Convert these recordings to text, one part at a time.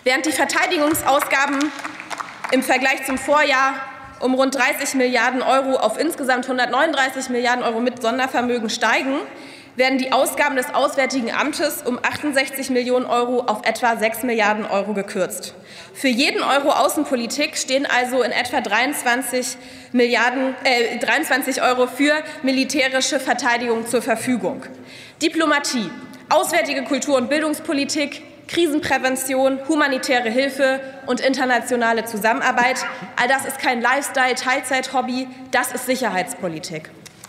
Während die Verteidigungsausgaben im Vergleich zum Vorjahr um rund 30 Milliarden € auf insgesamt 139 Milliarden € mit Sondervermögen steigen, werden die Ausgaben des Auswärtigen Amtes um 68 Millionen € auf etwa 6 Milliarden € gekürzt. Für jeden Euro Außenpolitik stehen also in etwa 23 € für militärische Verteidigung zur Verfügung. Diplomatie, auswärtige Kultur- und Bildungspolitik, Krisenprävention, humanitäre Hilfe und internationale Zusammenarbeit. All das ist kein Lifestyle-Teilzeit-Hobby, das ist Sicherheitspolitik.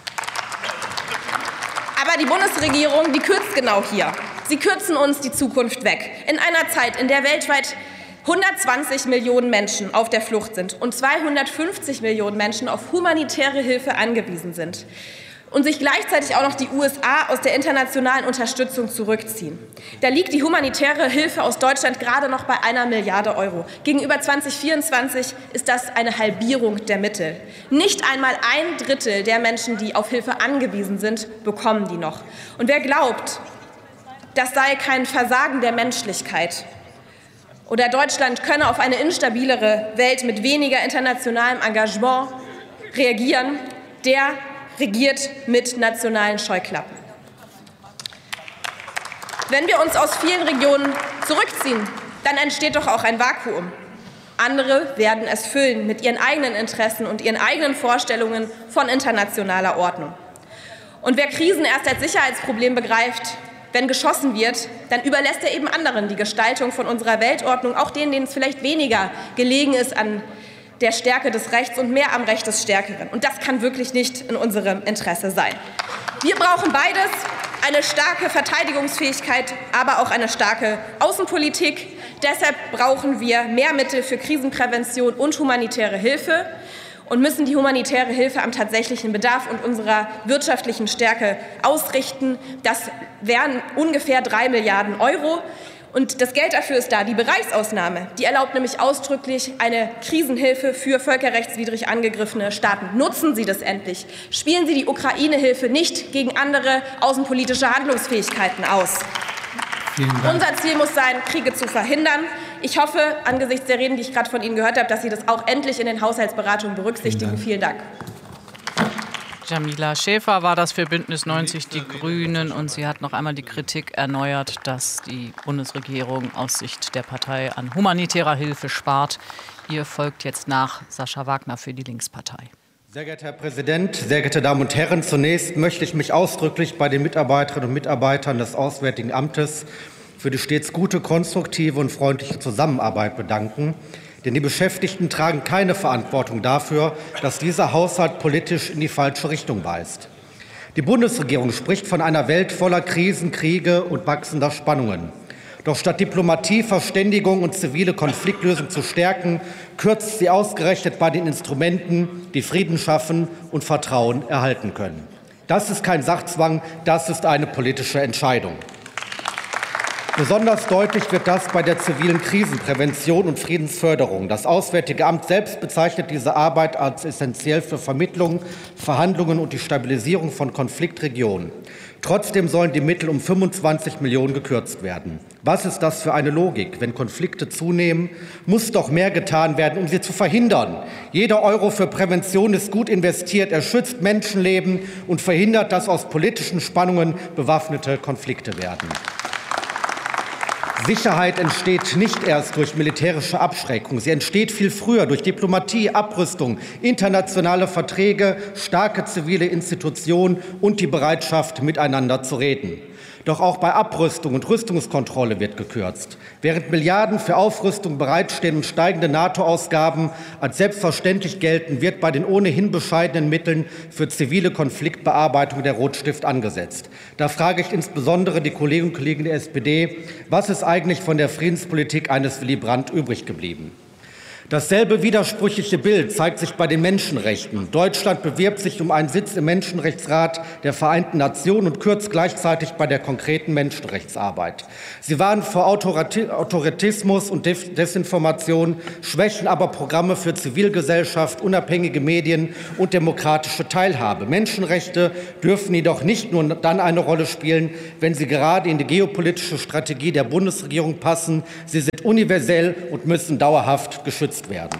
Aber die Bundesregierung, die kürzt genau hier. Sie kürzen uns die Zukunft weg. In einer Zeit, in der weltweit 120 Millionen Menschen auf der Flucht sind und 250 Millionen Menschen auf humanitäre Hilfe angewiesen sind und sich gleichzeitig auch noch die USA aus der internationalen Unterstützung zurückziehen. Da liegt die humanitäre Hilfe aus Deutschland gerade noch bei 1 Milliarde €. Gegenüber 2024 ist das eine Halbierung der Mittel. Nicht einmal 1/3 der Menschen, die auf Hilfe angewiesen sind, bekommen die noch. Und wer glaubt, das sei kein Versagen der Menschlichkeit oder Deutschland könne auf eine instabilere Welt mit weniger internationalem Engagement reagieren, der regiert mit nationalen Scheuklappen. Wenn wir uns aus vielen Regionen zurückziehen, dann entsteht doch auch ein Vakuum. Andere werden es füllen mit ihren eigenen Interessen und ihren eigenen Vorstellungen von internationaler Ordnung. Und wer Krisen erst als Sicherheitsproblem begreift, wenn geschossen wird, dann überlässt er eben anderen die Gestaltung von unserer Weltordnung, auch denen es vielleicht weniger gelegen ist an der Stärke des Rechts und mehr am Recht des Stärkeren. Und das kann wirklich nicht in unserem Interesse sein. Wir brauchen beides, eine starke Verteidigungsfähigkeit, aber auch eine starke Außenpolitik. Deshalb brauchen wir mehr Mittel für Krisenprävention und humanitäre Hilfe und müssen die humanitäre Hilfe am tatsächlichen Bedarf und unserer wirtschaftlichen Stärke ausrichten. Das wären ungefähr 3 Milliarden €. Und das Geld dafür ist da. Die Bereichsausnahme, die erlaubt nämlich ausdrücklich eine Krisenhilfe für völkerrechtswidrig angegriffene Staaten. Nutzen Sie das endlich. Spielen Sie die Ukraine-Hilfe nicht gegen andere außenpolitische Handlungsfähigkeiten aus. Unser Ziel muss sein, Kriege zu verhindern. Ich hoffe, angesichts der Reden, die ich gerade von Ihnen gehört habe, dass Sie das auch endlich in den Haushaltsberatungen berücksichtigen. Vielen Dank. Jamila Schäfer war das für Bündnis 90 Die Grünen, und sie hat noch einmal die Kritik erneuert, dass die Bundesregierung aus Sicht der Partei an humanitärer Hilfe spart. Ihr folgt jetzt nach Sascha Wagner für die Linkspartei. Sehr geehrter Herr Präsident, sehr geehrte Damen und Herren! Zunächst möchte ich mich ausdrücklich bei den Mitarbeiterinnen und Mitarbeitern des Auswärtigen Amtes für die stets gute, konstruktive und freundliche Zusammenarbeit bedanken. Denn die Beschäftigten tragen keine Verantwortung dafür, dass dieser Haushalt politisch in die falsche Richtung weist. Die Bundesregierung spricht von einer Welt voller Krisen, Kriege und wachsender Spannungen. Doch statt Diplomatie, Verständigung und zivile Konfliktlösung zu stärken, kürzt sie ausgerechnet bei den Instrumenten, die Frieden schaffen und Vertrauen erhalten können. Das ist kein Sachzwang, das ist eine politische Entscheidung. Besonders deutlich wird das bei der zivilen Krisenprävention und Friedensförderung. Das Auswärtige Amt selbst bezeichnet diese Arbeit als essentiell für Vermittlung, Verhandlungen und die Stabilisierung von Konfliktregionen. Trotzdem sollen die Mittel um 25 Millionen gekürzt werden. Was ist das für eine Logik? Wenn Konflikte zunehmen, muss doch mehr getan werden, um sie zu verhindern. Jeder Euro für Prävention ist gut investiert. Er schützt Menschenleben und verhindert, dass aus politischen Spannungen bewaffnete Konflikte werden. Sicherheit entsteht nicht erst durch militärische Abschreckung. Sie entsteht viel früher durch Diplomatie, Abrüstung, internationale Verträge, starke zivile Institutionen und die Bereitschaft, miteinander zu reden. Doch auch bei Abrüstung und Rüstungskontrolle wird gekürzt. Während Milliarden für Aufrüstung bereitstehen und steigende NATO-Ausgaben als selbstverständlich gelten, wird bei den ohnehin bescheidenen Mitteln für zivile Konfliktbearbeitung der Rotstift angesetzt. Da frage ich insbesondere die Kolleginnen und Kollegen der SPD, was ist eigentlich von der Friedenspolitik eines Willy Brandt übrig geblieben? Dasselbe widersprüchliche Bild zeigt sich bei den Menschenrechten. Deutschland bewirbt sich um einen Sitz im Menschenrechtsrat der Vereinten Nationen und kürzt gleichzeitig bei der konkreten Menschenrechtsarbeit. Sie warnen vor Autoritismus und Desinformation, schwächen aber Programme für Zivilgesellschaft, unabhängige Medien und demokratische Teilhabe. Menschenrechte dürfen jedoch nicht nur dann eine Rolle spielen, wenn sie gerade in die geopolitische Strategie der Bundesregierung passen. Sie sind universell und müssen dauerhaft geschützt werden.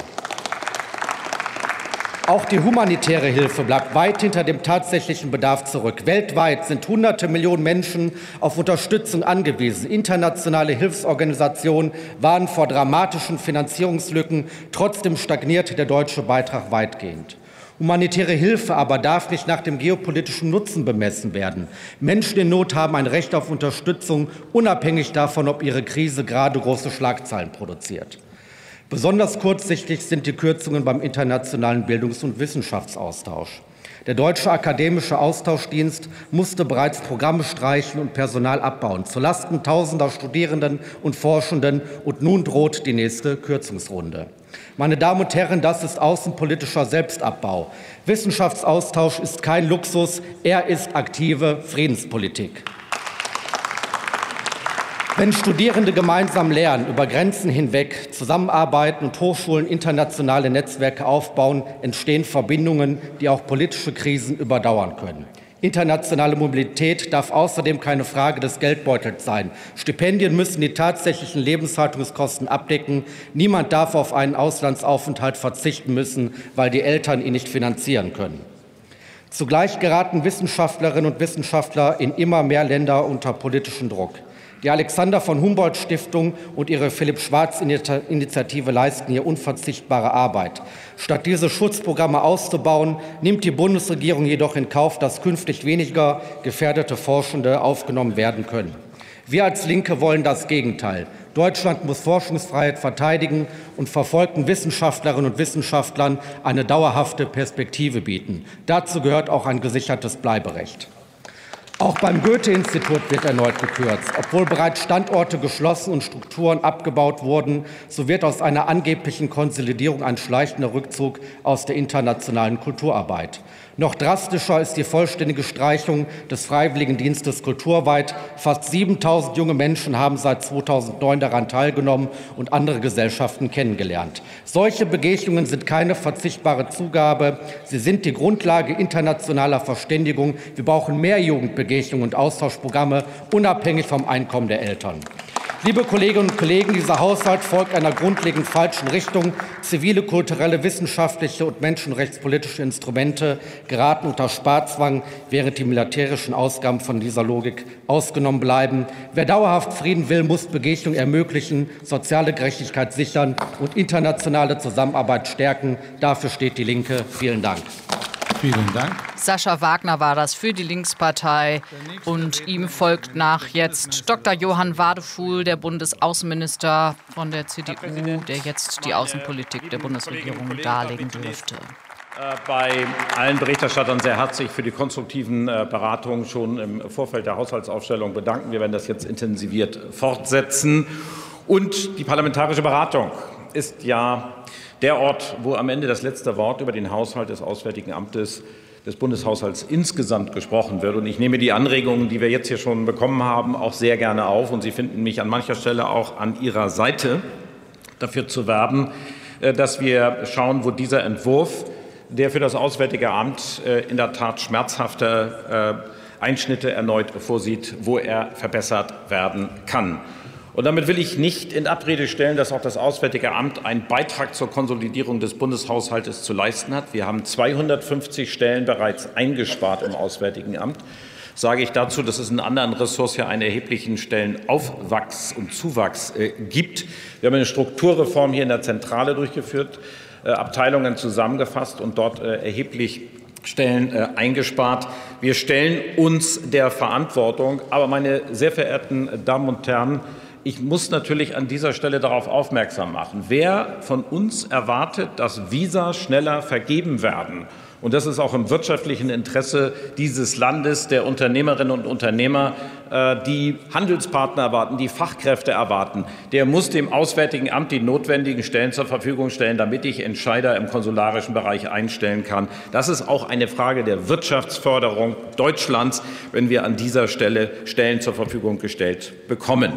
Auch die humanitäre Hilfe bleibt weit hinter dem tatsächlichen Bedarf zurück. Weltweit sind hunderte Millionen Menschen auf Unterstützung angewiesen. Internationale Hilfsorganisationen warnen vor dramatischen Finanzierungslücken. Trotzdem stagniert der deutsche Beitrag weitgehend. Humanitäre Hilfe aber darf nicht nach dem geopolitischen Nutzen bemessen werden. Menschen in Not haben ein Recht auf Unterstützung, unabhängig davon, ob ihre Krise gerade große Schlagzeilen produziert. Besonders kurzsichtig sind die Kürzungen beim internationalen Bildungs- und Wissenschaftsaustausch. Der Deutsche Akademische Austauschdienst musste bereits Programme streichen und Personal abbauen, zulasten tausender Studierenden und Forschenden, und nun droht die nächste Kürzungsrunde. Meine Damen und Herren, das ist außenpolitischer Selbstabbau. Wissenschaftsaustausch ist kein Luxus, er ist aktive Friedenspolitik. Wenn Studierende gemeinsam lernen, über Grenzen hinweg zusammenarbeiten und Hochschulen internationale Netzwerke aufbauen, entstehen Verbindungen, die auch politische Krisen überdauern können. Internationale Mobilität darf außerdem keine Frage des Geldbeutels sein. Stipendien müssen die tatsächlichen Lebenshaltungskosten abdecken. Niemand darf auf einen Auslandsaufenthalt verzichten müssen, weil die Eltern ihn nicht finanzieren können. Zugleich geraten Wissenschaftlerinnen und Wissenschaftler in immer mehr Länder unter politischen Druck. Die Alexander von Humboldt Stiftung und ihre Philipp-Schwarz-Initiative leisten hier unverzichtbare Arbeit. Statt diese Schutzprogramme auszubauen, nimmt die Bundesregierung jedoch in Kauf, dass künftig weniger gefährdete Forschende aufgenommen werden können. Wir als Linke wollen das Gegenteil. Deutschland muss Forschungsfreiheit verteidigen und verfolgten Wissenschaftlerinnen und Wissenschaftlern eine dauerhafte Perspektive bieten. Dazu gehört auch ein gesichertes Bleiberecht. Auch beim Goethe-Institut wird erneut gekürzt. Obwohl bereits Standorte geschlossen und Strukturen abgebaut wurden, so wird aus einer angeblichen Konsolidierung ein schleichender Rückzug aus der internationalen Kulturarbeit. Noch drastischer ist die vollständige Streichung des Freiwilligendienstes kulturweit. Fast 7.000 junge Menschen haben seit 2009 daran teilgenommen und andere Gesellschaften kennengelernt. Solche Begegnungen sind keine verzichtbare Zugabe. Sie sind die Grundlage internationaler Verständigung. Wir brauchen mehr Jugendbegegnungen und Austauschprogramme, unabhängig vom Einkommen der Eltern. Liebe Kolleginnen und Kollegen, dieser Haushalt folgt einer grundlegend falschen Richtung. Zivile, kulturelle, wissenschaftliche und menschenrechtspolitische Instrumente geraten unter Sparzwang, während die militärischen Ausgaben von dieser Logik ausgenommen bleiben. Wer dauerhaft Frieden will, muss Begegnung ermöglichen, soziale Gerechtigkeit sichern und internationale Zusammenarbeit stärken. Dafür steht die Linke. Vielen Dank. Vielen Dank. Sascha Wagner war das für die Linkspartei. Und ihm folgt nach jetzt Dr. Johann Wadefuhl, der Bundesaußenminister von der CDU, der jetzt die Außenpolitik der Bundesregierung darlegen dürfte. Bei allen Berichterstattern sehr herzlich für die konstruktiven Beratungen schon im Vorfeld der Haushaltsaufstellung bedanken. Wir werden das jetzt intensiviert fortsetzen. Und die parlamentarische Beratung ist ja der Ort, wo am Ende das letzte Wort über den Haushalt des Auswärtigen Amtes des Bundeshaushalts insgesamt gesprochen wird. Und ich nehme die Anregungen, die wir jetzt hier schon bekommen haben, auch sehr gerne auf. Und Sie finden mich an mancher Stelle auch an Ihrer Seite, dafür zu werben, dass wir schauen, wo dieser Entwurf, der für das Auswärtige Amt in der Tat schmerzhafte Einschnitte erneut vorsieht, wo er verbessert werden kann. Und damit will ich nicht in Abrede stellen, dass auch das Auswärtige Amt einen Beitrag zur Konsolidierung des Bundeshaushaltes zu leisten hat. Wir haben 250 Stellen bereits eingespart im Auswärtigen Amt. Sage ich dazu, dass es in anderen Ressorts ja einen erheblichen Stellenaufwachs und Zuwachs gibt. Wir haben eine Strukturreform hier in der Zentrale durchgeführt, Abteilungen zusammengefasst und dort erheblich Stellen eingespart. Wir stellen uns der Verantwortung. Aber meine sehr verehrten Damen und Herren, ich muss natürlich an dieser Stelle darauf aufmerksam machen. Wer von uns erwartet, dass Visa schneller vergeben werden? Und das ist auch im wirtschaftlichen Interesse dieses Landes, der Unternehmerinnen und Unternehmer, die Handelspartner erwarten, die Fachkräfte erwarten. Der muss dem Auswärtigen Amt die notwendigen Stellen zur Verfügung stellen, damit ich Entscheider im konsularischen Bereich einstellen kann. Das ist auch eine Frage der Wirtschaftsförderung Deutschlands, wenn wir an dieser Stelle Stellen zur Verfügung gestellt bekommen.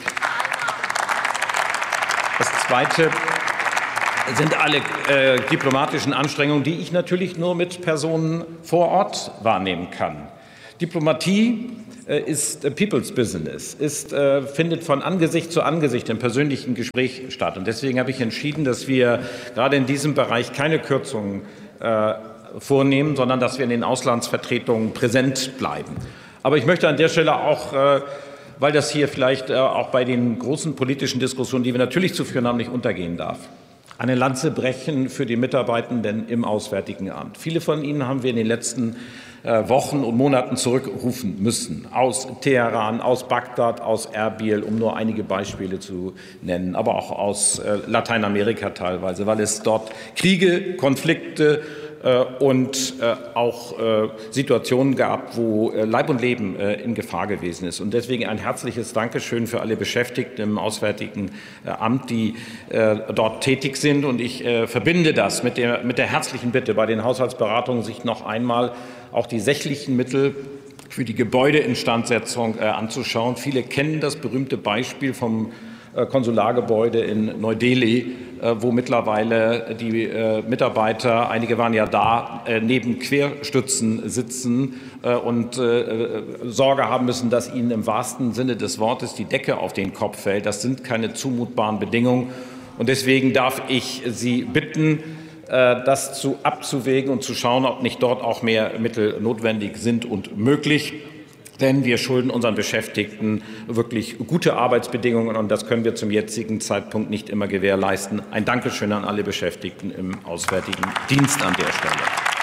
Das Zweite sind alle diplomatischen Anstrengungen, die ich natürlich nur mit Personen vor Ort wahrnehmen kann. Diplomatie ist People's Business, findet von Angesicht zu Angesicht im persönlichen Gespräch statt. Und deswegen habe ich entschieden, dass wir gerade in diesem Bereich keine Kürzungen vornehmen, sondern dass wir in den Auslandsvertretungen präsent bleiben. Aber ich möchte an der Stelle auch, weil das hier vielleicht auch bei den großen politischen Diskussionen, die wir natürlich zu führen haben, nicht untergehen darf, eine Lanze brechen für die Mitarbeitenden im Auswärtigen Amt. Viele von Ihnen haben wir in den letzten Wochen und Monaten zurückrufen müssen. Aus Teheran, aus Bagdad, aus Erbil, um nur einige Beispiele zu nennen, aber auch aus Lateinamerika teilweise, weil es dort Kriege, Konflikte und auch Situationen gab, wo Leib und Leben in Gefahr gewesen ist. Und deswegen ein herzliches Dankeschön für alle Beschäftigten im Auswärtigen Amt, die dort tätig sind. Und ich verbinde das mit der herzlichen Bitte, bei den Haushaltsberatungen sich noch einmal auch die sächlichen Mittel für die Gebäudeinstandsetzung anzuschauen. Viele kennen das berühmte Beispiel vom Konsulargebäude in Neu-Delhi, wo mittlerweile die Mitarbeiter, einige waren ja da, neben Querstützen sitzen und Sorge haben müssen, dass ihnen im wahrsten Sinne des Wortes die Decke auf den Kopf fällt. Das sind keine zumutbaren Bedingungen. Und deswegen darf ich Sie bitten, das abzuwägen und zu schauen, ob nicht dort auch mehr Mittel notwendig sind und möglich. Denn wir schulden unseren Beschäftigten wirklich gute Arbeitsbedingungen, und das können wir zum jetzigen Zeitpunkt nicht immer gewährleisten. Ein Dankeschön an alle Beschäftigten im Auswärtigen Dienst an der Stelle.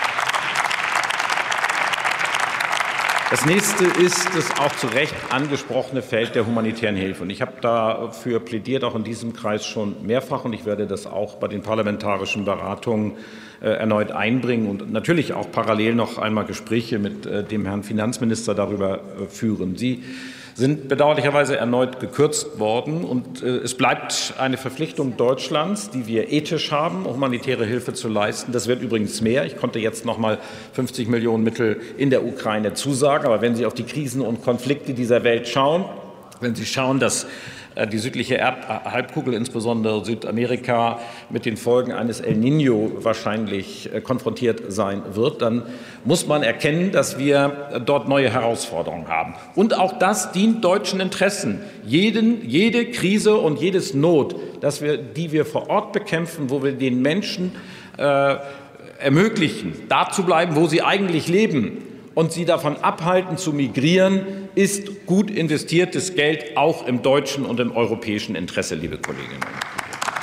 Das nächste ist das auch zu Recht angesprochene Feld der humanitären Hilfe. Und ich habe dafür plädiert, auch in diesem Kreis schon mehrfach, und ich werde das auch bei den parlamentarischen Beratungen erneut einbringen und natürlich auch parallel noch einmal Gespräche mit dem Herrn Finanzminister darüber führen. Sie sind bedauerlicherweise erneut gekürzt worden, und es bleibt eine Verpflichtung Deutschlands, die wir ethisch haben, humanitäre Hilfe zu leisten. Das wird übrigens mehr. Ich konnte jetzt noch mal 50 Millionen Mittel in der Ukraine zusagen. Aber wenn Sie auf die Krisen und Konflikte dieser Welt schauen, wenn Sie schauen, dass die südliche Erdhalbkugel, insbesondere Südamerika, mit den Folgen eines El Niño wahrscheinlich konfrontiert sein wird, dann muss man erkennen, dass wir dort neue Herausforderungen haben. Und auch das dient deutschen Interessen. Jede Krise und jedes Not, die wir vor Ort bekämpfen, wo wir den Menschen ermöglichen, da zu bleiben, wo sie eigentlich leben, und sie davon abhalten zu migrieren, ist gut investiertes Geld, auch im deutschen und im europäischen Interesse, liebe Kolleginnen und Kollegen.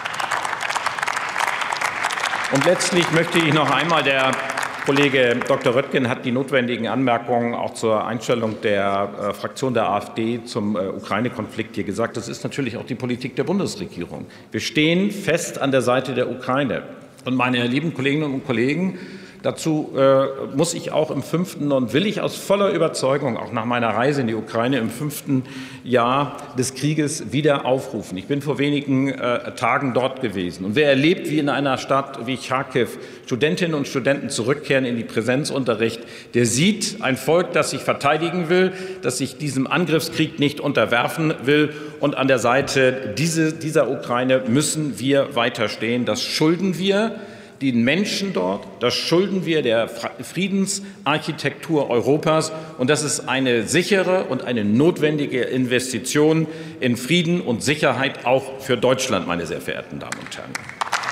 Und letztlich möchte ich noch einmal, der Kollege Dr. Röttgen hat die notwendigen Anmerkungen auch zur Einstellung der Fraktion der AfD zum Ukraine-Konflikt hier gesagt. Das ist natürlich auch die Politik der Bundesregierung. Wir stehen fest an der Seite der Ukraine. Und meine lieben Kolleginnen und Kollegen, dazu muss ich auch im 5. und will ich aus voller Überzeugung auch nach meiner Reise in die Ukraine im 5. Jahr des Krieges wieder aufrufen. Ich bin vor wenigen Tagen dort gewesen. Und wer erlebt, wie in einer Stadt wie Charkiw Studentinnen und Studenten zurückkehren in die Präsenzunterricht, der sieht ein Volk, das sich verteidigen will, das sich diesem Angriffskrieg nicht unterwerfen will. Und an der Seite dieser Ukraine müssen wir weiterstehen. Das schulden wir den Menschen dort, das schulden wir der Friedensarchitektur Europas, und das ist eine sichere und eine notwendige Investition in Frieden und Sicherheit auch für Deutschland, meine sehr verehrten Damen und Herren.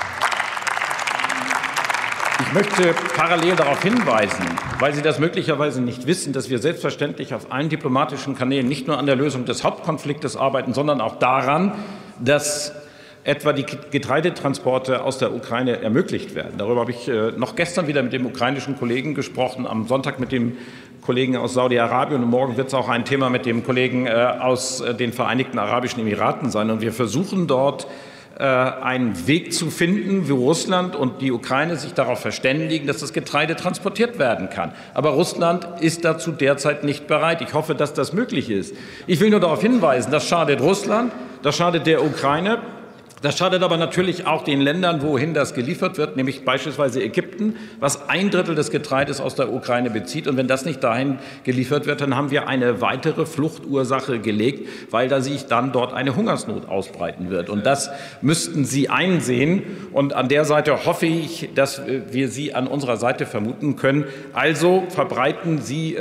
Ich möchte parallel darauf hinweisen, weil Sie das möglicherweise nicht wissen, dass wir selbstverständlich auf allen diplomatischen Kanälen nicht nur an der Lösung des Hauptkonfliktes arbeiten, sondern auch daran, dass etwa die Getreidetransporte aus der Ukraine ermöglicht werden. Darüber habe ich noch gestern wieder mit dem ukrainischen Kollegen gesprochen, am Sonntag mit dem Kollegen aus Saudi-Arabien und morgen wird es auch ein Thema mit dem Kollegen aus den Vereinigten Arabischen Emiraten sein. Und wir versuchen dort einen Weg zu finden, wo Russland und die Ukraine sich darauf verständigen, dass das Getreide transportiert werden kann. Aber Russland ist dazu derzeit nicht bereit. Ich hoffe, dass das möglich ist. Ich will nur darauf hinweisen, das schadet Russland, das schadet der Ukraine. Das schadet aber natürlich auch den Ländern, wohin das geliefert wird, nämlich beispielsweise Ägypten, was 1/3 des Getreides aus der Ukraine bezieht. Und wenn das nicht dahin geliefert wird, dann haben wir eine weitere Fluchtursache gelegt, weil da sich dann dort eine Hungersnot ausbreiten wird. Und das müssten Sie einsehen. Und an der Seite hoffe ich, dass wir Sie an unserer Seite vermuten können. Also verbreiten Sie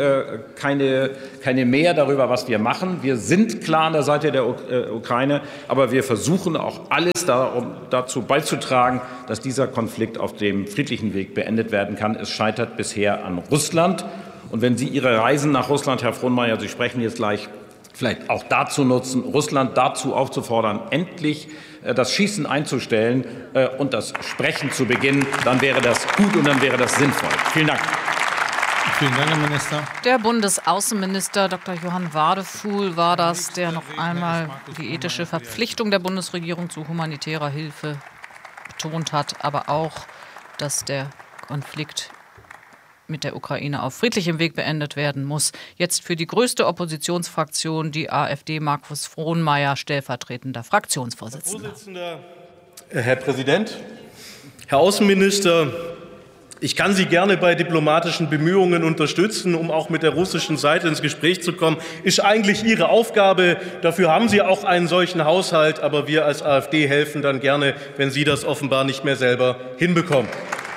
keine mehr darüber, was wir machen. Wir sind klar an der Seite der Ukraine, aber wir versuchen auch alles dazu beizutragen, dass dieser Konflikt auf dem friedlichen Weg beendet werden kann. Es scheitert bisher an Russland. Und wenn Sie Ihre Reisen nach Russland, Herr Frohnmayer, Sie sprechen jetzt gleich, vielleicht auch dazu nutzen, Russland dazu aufzufordern, endlich das Schießen einzustellen und das Sprechen zu beginnen, dann wäre das gut und dann wäre das sinnvoll. Vielen Dank. Vielen Dank, Herr Minister. Der Bundesaußenminister Dr. Johann Wadefuhl war das, der noch einmal die ethische Verpflichtung der Bundesregierung zu humanitärer Hilfe betont hat, aber auch, dass der Konflikt mit der Ukraine auf friedlichem Weg beendet werden muss. Jetzt für die größte Oppositionsfraktion, die AfD, Markus Frohnmayer, stellvertretender Fraktionsvorsitzender. Herr Präsident, Herr Außenminister, ich kann Sie gerne bei diplomatischen Bemühungen unterstützen, um auch mit der russischen Seite ins Gespräch zu kommen. Ist eigentlich Ihre Aufgabe. Dafür haben Sie auch einen solchen Haushalt. Aber wir als AfD helfen dann gerne, wenn Sie das offenbar nicht mehr selber hinbekommen.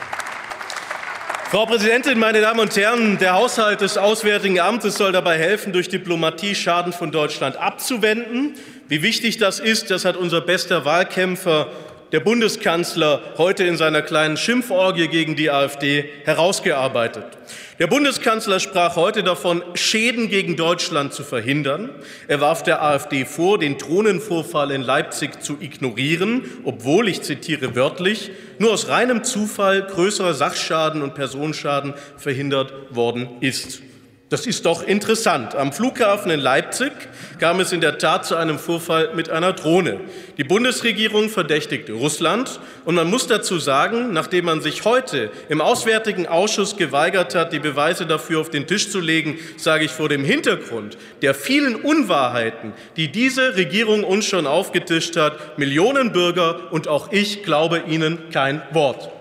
Frau Präsidentin, meine Damen und Herren, der Haushalt des Auswärtigen Amtes soll dabei helfen, durch Diplomatie Schaden von Deutschland abzuwenden. Wie wichtig das ist, das hat unser bester Wahlkämpfer, der Bundeskanzler, heute in seiner kleinen Schimpforgie gegen die AfD herausgearbeitet. Der Bundeskanzler sprach heute davon, Schäden gegen Deutschland zu verhindern. Er warf der AfD vor, den Drohnenvorfall in Leipzig zu ignorieren, obwohl, ich zitiere wörtlich, nur aus reinem Zufall größerer Sachschaden und Personenschaden verhindert worden ist. Das ist doch interessant. Am Flughafen in Leipzig kam es in der Tat zu einem Vorfall mit einer Drohne. Die Bundesregierung verdächtigte Russland. Und man muss dazu sagen, nachdem man sich heute im Auswärtigen Ausschuss geweigert hat, die Beweise dafür auf den Tisch zu legen, sage ich vor dem Hintergrund der vielen Unwahrheiten, die diese Regierung uns schon aufgetischt hat, Millionen Bürger und auch ich glaube ihnen kein Wort.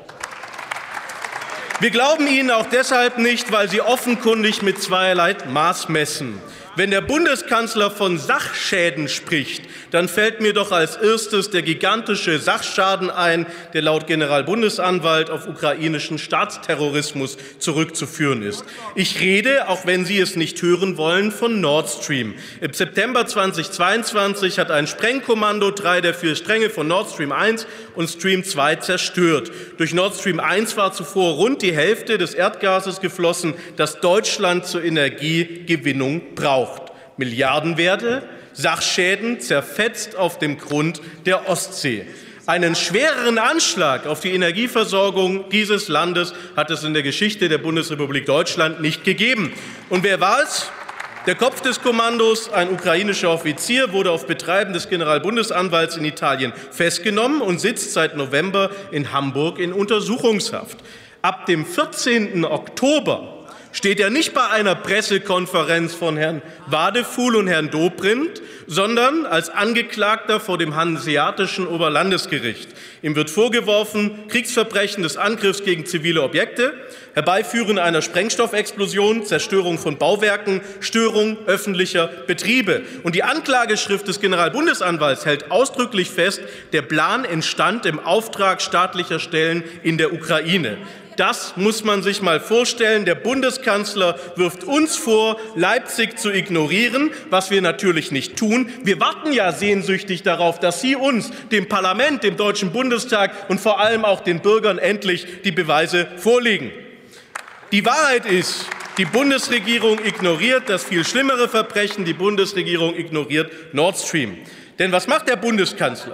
Wir glauben Ihnen auch deshalb nicht, weil Sie offenkundig mit zweierlei Maß messen. Wenn der Bundeskanzler von Sachschäden spricht, dann fällt mir doch als erstes der gigantische Sachschaden ein, der laut Generalbundesanwalt auf ukrainischen Staatsterrorismus zurückzuführen ist. Ich rede, auch wenn Sie es nicht hören wollen, von Nord Stream. Im September 2022 hat ein Sprengkommando 3 der 4 Stränge von Nord Stream 1 und Stream 2 zerstört. Durch Nord Stream 1 war zuvor rund die Hälfte des Erdgases geflossen, das Deutschland zur Energiegewinnung braucht. Milliardenwerte, Sachschäden zerfetzt auf dem Grund der Ostsee. Einen schwereren Anschlag auf die Energieversorgung dieses Landes hat es in der Geschichte der Bundesrepublik Deutschland nicht gegeben. Und wer war es? Der Kopf des Kommandos, ein ukrainischer Offizier, wurde auf Betreiben des Generalbundesanwalts in Italien festgenommen und sitzt seit November in Hamburg in Untersuchungshaft. Ab dem 14. Oktober steht er nicht bei einer Pressekonferenz von Herrn Wadefuhl und Herrn Dobrindt, sondern als Angeklagter vor dem Hanseatischen Oberlandesgericht. Ihm wird vorgeworfen, Kriegsverbrechen des Angriffs gegen zivile Objekte, Herbeiführen einer Sprengstoffexplosion, Zerstörung von Bauwerken, Störung öffentlicher Betriebe. Und die Anklageschrift des Generalbundesanwalts hält ausdrücklich fest, der Plan entstand im Auftrag staatlicher Stellen in der Ukraine. Das muss man sich mal vorstellen. Der Bundeskanzler wirft uns vor, Leipzig zu ignorieren, was wir natürlich nicht tun. Wir warten ja sehnsüchtig darauf, dass Sie uns, dem Parlament, dem Deutschen Bundestag und vor allem auch den Bürgern endlich die Beweise vorlegen. Die Wahrheit ist, die Bundesregierung ignoriert das viel schlimmere Verbrechen. Die Bundesregierung ignoriert Nord Stream. Denn was macht der Bundeskanzler?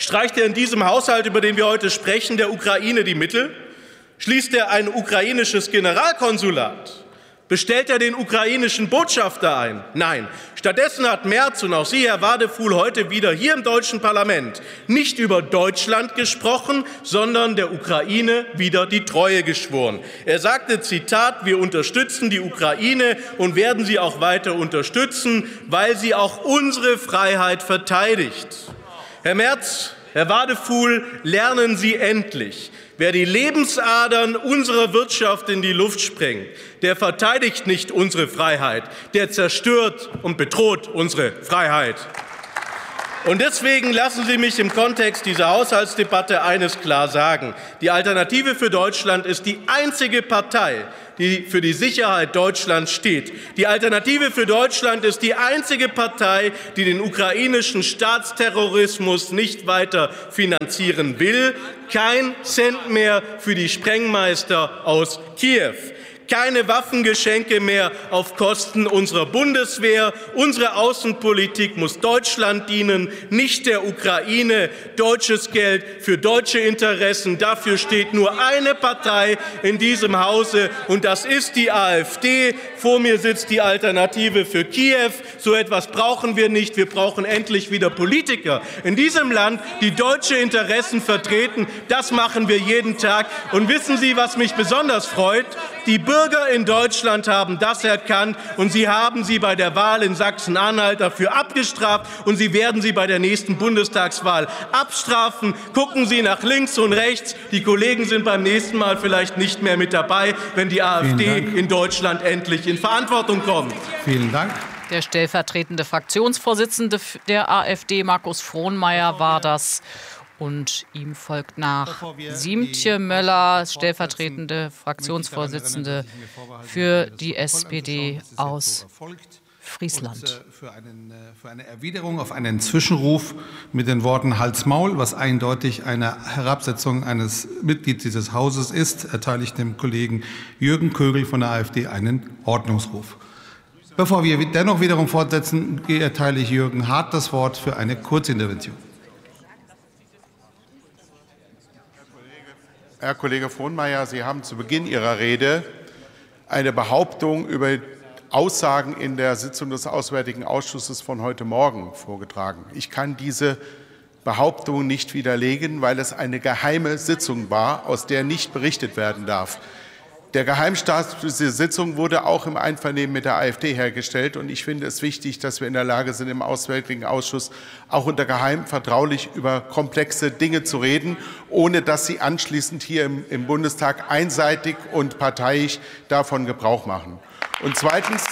Streicht er in diesem Haushalt, über den wir heute sprechen, der Ukraine die Mittel? Schließt er ein ukrainisches Generalkonsulat? Bestellt er den ukrainischen Botschafter ein? Nein. Stattdessen hat Merz und auch Sie, Herr Wadefuhl, heute wieder hier im deutschen Parlament nicht über Deutschland gesprochen, sondern der Ukraine wieder die Treue geschworen. Er sagte, Zitat, wir unterstützen die Ukraine und werden sie auch weiter unterstützen, weil sie auch unsere Freiheit verteidigt. Herr Merz, Herr Wadefuhl, lernen Sie endlich. Wer die Lebensadern unserer Wirtschaft in die Luft sprengt, der verteidigt nicht unsere Freiheit, der zerstört und bedroht unsere Freiheit. Und deswegen lassen Sie mich im Kontext dieser Haushaltsdebatte eines klar sagen. Die Alternative für Deutschland ist die einzige Partei, die für die Sicherheit Deutschlands steht. Die Alternative für Deutschland ist die einzige Partei, die den ukrainischen Staatsterrorismus nicht weiter finanzieren will. Kein Cent mehr für die Sprengmeister aus Kiew. Keine Waffengeschenke mehr auf Kosten unserer Bundeswehr. Unsere Außenpolitik muss Deutschland dienen, nicht der Ukraine. Deutsches Geld für deutsche Interessen. Dafür steht nur eine Partei in diesem Hause, und das ist die AfD. Vor mir sitzt die Alternative für Kiew. So etwas brauchen wir nicht. Wir brauchen endlich wieder Politiker in diesem Land, die deutsche Interessen vertreten. Das machen wir jeden Tag. Und wissen Sie, was mich besonders freut? Die Bürger in Deutschland haben das erkannt, und sie haben sie bei der Wahl in Sachsen-Anhalt dafür abgestraft, und sie werden sie bei der nächsten Bundestagswahl abstrafen. Gucken Sie nach links und rechts. Die Kollegen sind beim nächsten Mal vielleicht nicht mehr mit dabei, wenn die AfD in Deutschland endlich in Verantwortung kommt. Vielen Dank. Der stellvertretende Fraktionsvorsitzende der AfD, Markus Frohnmayer, war das. Und ihm folgt nach Siemtje Möller, stellvertretende Fraktionsvorsitzende für die SPD aus Friesland. Für eine Erwiderung auf einen Zwischenruf mit den Worten Hals Maul, was eindeutig eine Herabsetzung eines Mitglieds dieses Hauses ist, erteile ich dem Kollegen Jürgen Kögel von der AfD einen Ordnungsruf. Bevor wir dennoch wiederum fortsetzen, erteile ich Jürgen Hart das Wort für eine Kurzintervention. Herr Kollege Frohnmayer, Sie haben zu Beginn Ihrer Rede eine Behauptung über Aussagen in der Sitzung des Auswärtigen Ausschusses von heute Morgen vorgetragen. Ich kann diese Behauptung nicht widerlegen, weil es eine geheime Sitzung war, aus der nicht berichtet werden darf. Der Geheimstatus dieser Sitzung wurde auch im Einvernehmen mit der AfD hergestellt. Und ich finde es wichtig, dass wir in der Lage sind, im Auswärtigen Ausschuss auch unter Geheim vertraulich über komplexe Dinge zu reden, ohne dass Sie anschließend hier im Bundestag einseitig und parteiisch davon Gebrauch machen. Und zweitens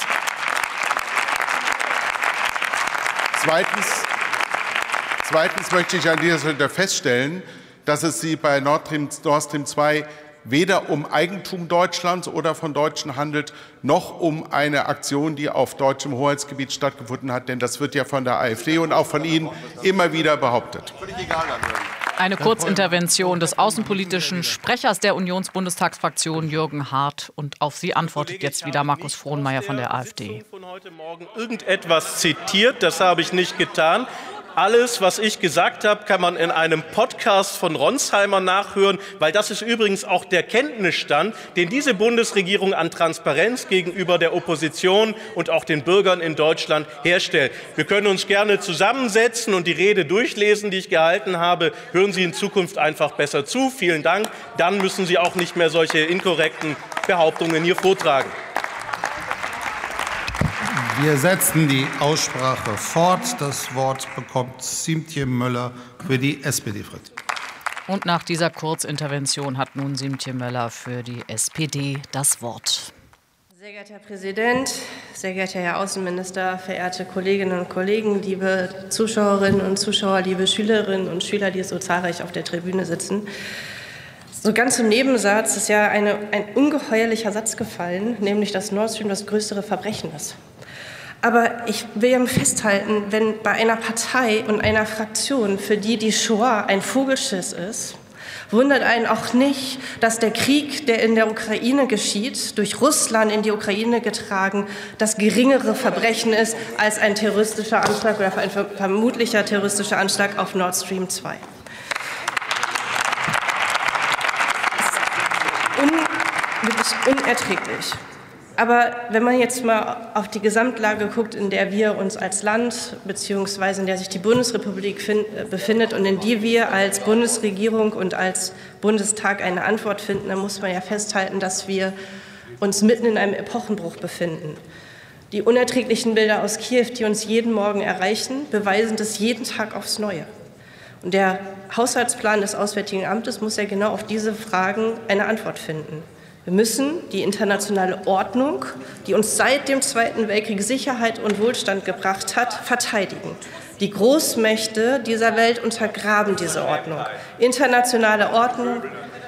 möchte ich an dieser Stelle feststellen, dass es Sie bei Nord Stream 2 weder um Eigentum Deutschlands oder von Deutschen handelt, noch um eine Aktion, die auf deutschem Hoheitsgebiet stattgefunden hat. Denn das wird ja von der AfD und auch von Ihnen immer wieder behauptet. Eine Kurzintervention des außenpolitischen Sprechers der Unionsbundestagsfraktion Jürgen Hart. Und auf Sie antwortet jetzt wieder Markus Frohnmayer von der AfD. Von heute Morgen irgendetwas zitiert, das habe ich nicht getan. Alles, was ich gesagt habe, kann man in einem Podcast von Ronsheimer nachhören, weil das ist übrigens auch der Kenntnisstand, den diese Bundesregierung an Transparenz gegenüber der Opposition und auch den Bürgern in Deutschland herstellt. Wir können uns gerne zusammensetzen und die Rede durchlesen, die ich gehalten habe. Hören Sie in Zukunft einfach besser zu. Vielen Dank. Dann müssen Sie auch nicht mehr solche inkorrekten Behauptungen hier vortragen. Wir setzen die Aussprache fort. Das Wort bekommt Siemtje Möller für die SPD-Fraktion. Und nach dieser Kurzintervention hat nun Siemtje Möller für die SPD das Wort. Sehr geehrter Herr Präsident, sehr geehrter Herr Außenminister, verehrte Kolleginnen und Kollegen, liebe Zuschauerinnen und Zuschauer, liebe Schülerinnen und Schüler, die so zahlreich auf der Tribüne sitzen. So ganz im Nebensatz ist ja ein ungeheuerlicher Satz gefallen, nämlich dass Nord Stream das größere Verbrechen ist. Aber ich will ja festhalten, wenn bei einer Partei und einer Fraktion, für die die Shoah ein Vogelschiss ist, wundert einen auch nicht, dass der Krieg, der in der Ukraine geschieht, durch Russland in die Ukraine getragen, das geringere Verbrechen ist als ein terroristischer Anschlag oder ein vermutlicher terroristischer Anschlag auf Nord Stream 2. ist unerträglich. Aber wenn man jetzt mal auf die Gesamtlage guckt, in der wir uns als Land bzw. in der sich die Bundesrepublik befindet und in die wir als Bundesregierung und als Bundestag eine Antwort finden, dann muss man ja festhalten, dass wir uns mitten in einem Epochenbruch befinden. Die unerträglichen Bilder aus Kiew, die uns jeden Morgen erreichen, beweisen das jeden Tag aufs Neue. Und der Haushaltsplan des Auswärtigen Amtes muss ja genau auf diese Fragen eine Antwort finden. Wir müssen die internationale Ordnung, die uns seit dem Zweiten Weltkrieg Sicherheit und Wohlstand gebracht hat, verteidigen. Die Großmächte dieser Welt untergraben diese Ordnung. Internationale Ordnung,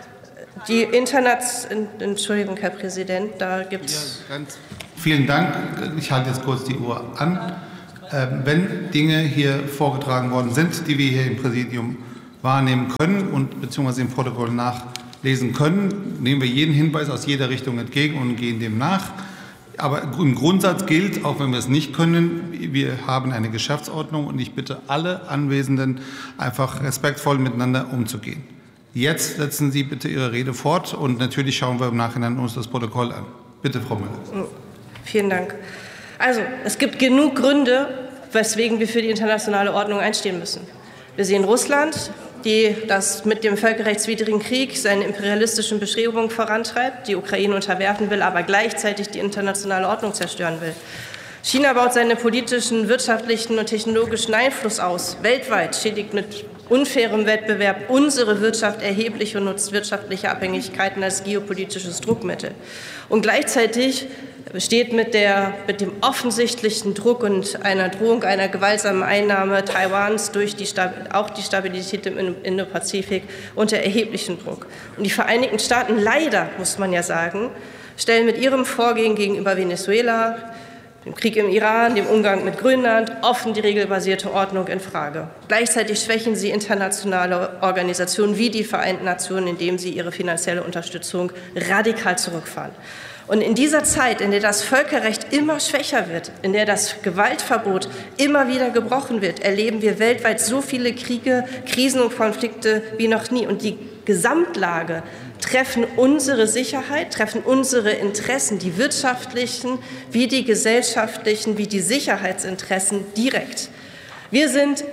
Entschuldigung, Herr Präsident, da gibt es... Vielen Dank. Ich halte jetzt kurz die Uhr an. Wenn Dinge hier vorgetragen worden sind, die wir hier im Präsidium wahrnehmen können und beziehungsweise im Protokoll nachlesen können, nehmen wir jeden Hinweis aus jeder Richtung entgegen und gehen dem nach. Aber im Grundsatz gilt, auch wenn wir es nicht können, wir haben eine Geschäftsordnung und ich bitte alle Anwesenden, einfach respektvoll miteinander umzugehen. Jetzt setzen Sie bitte Ihre Rede fort und natürlich schauen wir im Nachhinein uns das Protokoll an. Bitte, Frau Müller. Vielen Dank. Also, es gibt genug Gründe, weswegen wir für die internationale Ordnung einstehen müssen. Wir sehen Russland, die das mit dem völkerrechtswidrigen Krieg seine imperialistischen Bestrebungen vorantreibt, die Ukraine unterwerfen will, aber gleichzeitig die internationale Ordnung zerstören will. China baut seinen politischen, wirtschaftlichen und technologischen Einfluss aus. Weltweit schädigt mit unfairem Wettbewerb unsere Wirtschaft erheblich und nutzt wirtschaftliche Abhängigkeiten als geopolitisches Druckmittel. Und gleichzeitig besteht mit dem offensichtlichen Druck und einer Drohung einer gewaltsamen Einnahme Taiwans durch auch die Stabilität im Indopazifik unter erheblichen Druck. Und die Vereinigten Staaten, leider muss man ja sagen, stellen mit ihrem Vorgehen gegenüber Venezuela, dem Krieg im Iran, dem Umgang mit Grönland offen die regelbasierte Ordnung infrage. Gleichzeitig schwächen sie internationale Organisationen wie die Vereinten Nationen, indem sie ihre finanzielle Unterstützung radikal zurückfahren. Und in dieser Zeit, in der das Völkerrecht immer schwächer wird, in der das Gewaltverbot immer wieder gebrochen wird, erleben wir weltweit so viele Kriege, Krisen und Konflikte wie noch nie. Und die Gesamtlage treffen unsere Sicherheit, treffen unsere Interessen, die wirtschaftlichen wie die gesellschaftlichen, wie die Sicherheitsinteressen direkt. Wir sind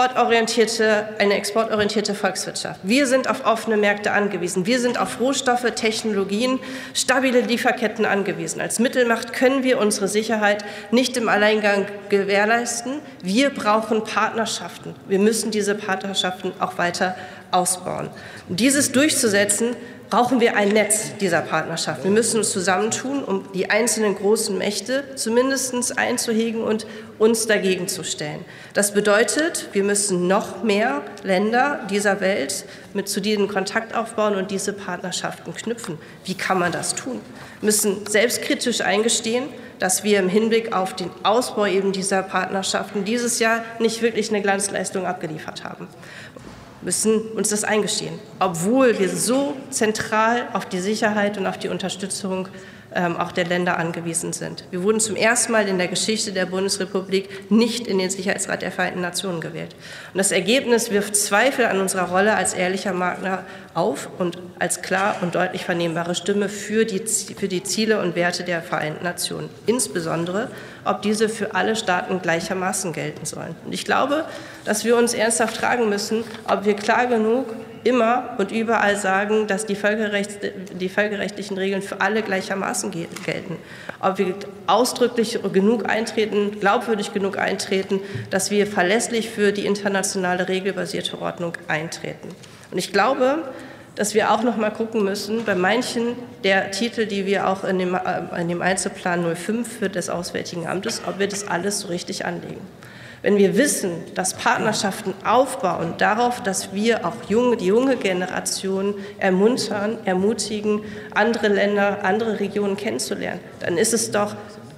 eine exportorientierte Volkswirtschaft. Wir sind auf offene Märkte angewiesen. Wir sind auf Rohstoffe, Technologien, stabile Lieferketten angewiesen. Als Mittelmacht können wir unsere Sicherheit nicht im Alleingang gewährleisten. Wir brauchen Partnerschaften. Wir müssen diese Partnerschaften auch weiter ausbauen. Um dieses durchzusetzen, brauchen wir ein Netz dieser Partnerschaft. Wir müssen uns zusammentun, um die einzelnen großen Mächte zumindest einzuhegen und uns dagegen zu stellen. Das bedeutet, wir müssen noch mehr Länder dieser Welt zu denen Kontakt aufbauen und diese Partnerschaften knüpfen. Wie kann man das tun? Wir müssen selbstkritisch eingestehen, dass wir im Hinblick auf den Ausbau eben dieser Partnerschaften dieses Jahr nicht wirklich eine Glanzleistung abgeliefert haben. Müssen uns das eingestehen, obwohl wir so zentral auf die Sicherheit und auf die Unterstützung auch der Länder angewiesen sind. Wir wurden zum ersten Mal in der Geschichte der Bundesrepublik nicht in den Sicherheitsrat der Vereinten Nationen gewählt. Und das Ergebnis wirft Zweifel an unserer Rolle als ehrlicher Partner auf und als klar und deutlich vernehmbare Stimme für die Ziele und Werte der Vereinten Nationen. Insbesondere, ob diese für alle Staaten gleichermaßen gelten sollen. Und ich glaube, dass wir uns ernsthaft fragen müssen, ob wir klar genug immer und überall sagen, dass die völkerrechtlichen Regeln für alle gleichermaßen gelten. Ob wir ausdrücklich genug eintreten, glaubwürdig genug eintreten, dass wir verlässlich für die internationale regelbasierte Ordnung eintreten. Und ich glaube, dass wir auch noch mal gucken müssen, bei manchen der Titel, die wir auch in dem Einzelplan 05 für des Auswärtigen Amtes, ob wir das alles so richtig anlegen. Wenn wir wissen, dass Partnerschaften aufbauen darauf, dass wir auch die junge Generation ermutigen, andere Länder, andere Regionen kennenzulernen, dann ist es doch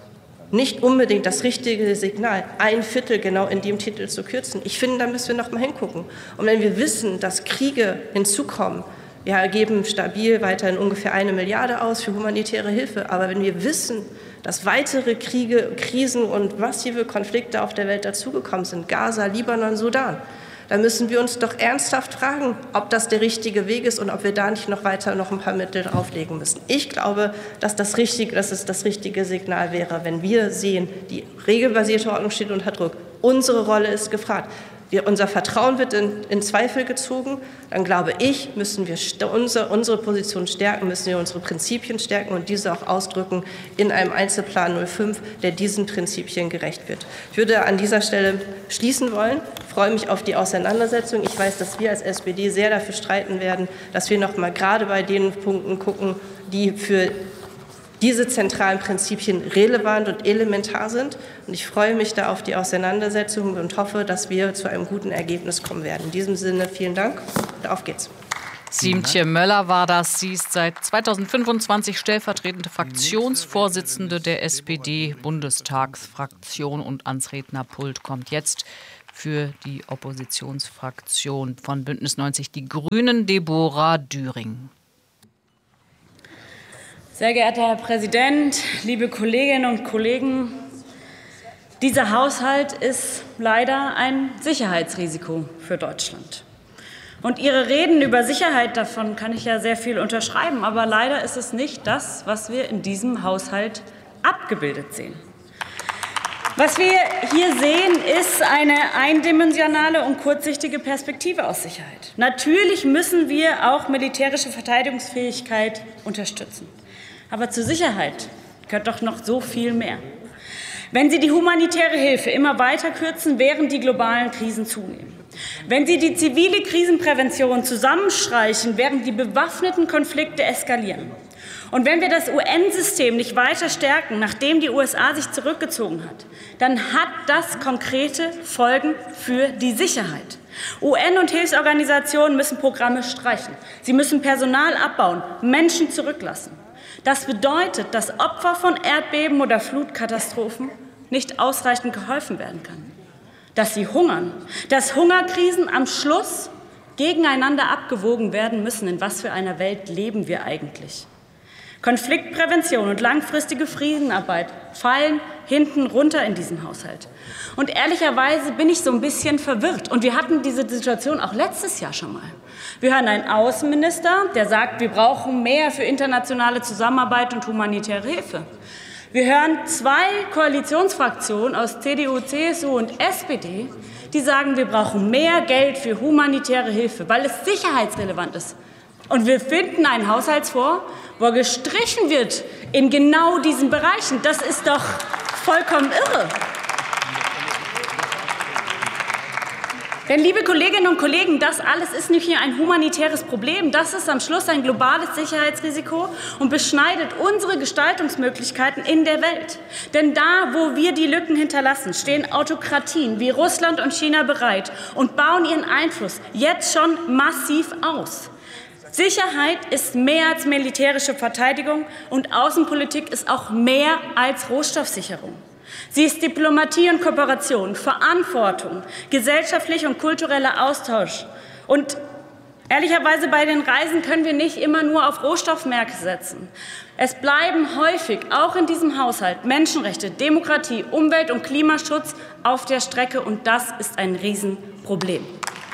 nicht unbedingt das richtige Signal, 1/4 genau in dem Titel zu kürzen. Ich finde, da müssen wir noch mal hingucken. Und wenn wir wissen, dass Kriege hinzukommen, wir geben stabil weiterhin ungefähr 1 Milliarde aus für humanitäre Hilfe. Aber wenn wir wissen, dass weitere Kriege, Krisen und massive Konflikte auf der Welt dazugekommen sind, Gaza, Libanon, Sudan, Da müssen wir uns doch ernsthaft fragen, ob das der richtige Weg ist und ob wir da nicht noch weiter ein paar Mittel drauflegen müssen. Ich glaube, dass es das richtige Signal wäre, wenn wir sehen, die regelbasierte Ordnung steht unter Druck. Unsere Rolle ist gefragt. Unser Vertrauen wird in Zweifel gezogen, dann glaube ich, müssen wir unsere Position stärken, müssen wir unsere Prinzipien stärken und diese auch ausdrücken in einem Einzelplan 05, der diesen Prinzipien gerecht wird. Ich würde an dieser Stelle schließen wollen, freue mich auf die Auseinandersetzung. Ich weiß, dass wir als SPD sehr dafür streiten werden, dass wir noch mal gerade bei den Punkten gucken, die für diese zentralen Prinzipien relevant und elementar sind. Und ich freue mich da auf die Auseinandersetzung und hoffe, dass wir zu einem guten Ergebnis kommen werden. In diesem Sinne vielen Dank und auf geht's. Siemtje Möller war das. Sie ist seit 2025 stellvertretende Fraktionsvorsitzende der SPD-Bundestagsfraktion und ans Rednerpult kommt jetzt für die Oppositionsfraktion von Bündnis 90 Die Grünen Deborah Düring. Sehr geehrter Herr Präsident, liebe Kolleginnen und Kollegen! Dieser Haushalt ist leider ein Sicherheitsrisiko für Deutschland. Und Ihre Reden über Sicherheit, davon kann ich ja sehr viel unterschreiben. Aber leider ist es nicht das, was wir in diesem Haushalt abgebildet sehen. Was wir hier sehen, ist eine eindimensionale und kurzsichtige Perspektive aus Sicherheit. Natürlich müssen wir auch militärische Verteidigungsfähigkeit unterstützen. Aber zur Sicherheit gehört doch noch so viel mehr. Wenn Sie die humanitäre Hilfe immer weiter kürzen, während die globalen Krisen zunehmen. Wenn Sie die zivile Krisenprävention zusammenstreichen, während die bewaffneten Konflikte eskalieren. Und wenn wir das UN-System nicht weiter stärken, nachdem die USA sich zurückgezogen hat, dann hat das konkrete Folgen für die Sicherheit. UN und Hilfsorganisationen müssen Programme streichen. Sie müssen Personal abbauen, Menschen zurücklassen. Das bedeutet, dass Opfer von Erdbeben oder Flutkatastrophen nicht ausreichend geholfen werden kann. Dass sie hungern, dass Hungerkrisen am Schluss gegeneinander abgewogen werden müssen. In was für einer Welt leben wir eigentlich? Konfliktprävention und langfristige Friedensarbeit fallen hinten runter in diesem Haushalt. Und ehrlicherweise bin ich so ein bisschen verwirrt. Und wir hatten diese Situation auch letztes Jahr schon mal. Wir hören einen Außenminister, der sagt, wir brauchen mehr für internationale Zusammenarbeit und humanitäre Hilfe. Wir hören zwei Koalitionsfraktionen aus CDU, CSU und SPD, die sagen, wir brauchen mehr Geld für humanitäre Hilfe, weil es sicherheitsrelevant ist. Und wir finden einen Haushaltsfonds, wo gestrichen wird in genau diesen Bereichen. Das ist doch vollkommen irre. Denn, liebe Kolleginnen und Kollegen, das alles ist nicht nur ein humanitäres Problem. Das ist am Schluss ein globales Sicherheitsrisiko und beschneidet unsere Gestaltungsmöglichkeiten in der Welt. Denn da, wo wir die Lücken hinterlassen, stehen Autokratien wie Russland und China bereit und bauen ihren Einfluss jetzt schon massiv aus. Sicherheit ist mehr als militärische Verteidigung und Außenpolitik ist auch mehr als Rohstoffsicherung. Sie ist Diplomatie und Kooperation, Verantwortung, gesellschaftlicher und kultureller Austausch. Und ehrlicherweise bei den Reisen können wir nicht immer nur auf Rohstoffmärkte setzen. Es bleiben häufig, auch in diesem Haushalt, Menschenrechte, Demokratie, Umwelt- und Klimaschutz auf der Strecke. Und das ist ein Riesenproblem.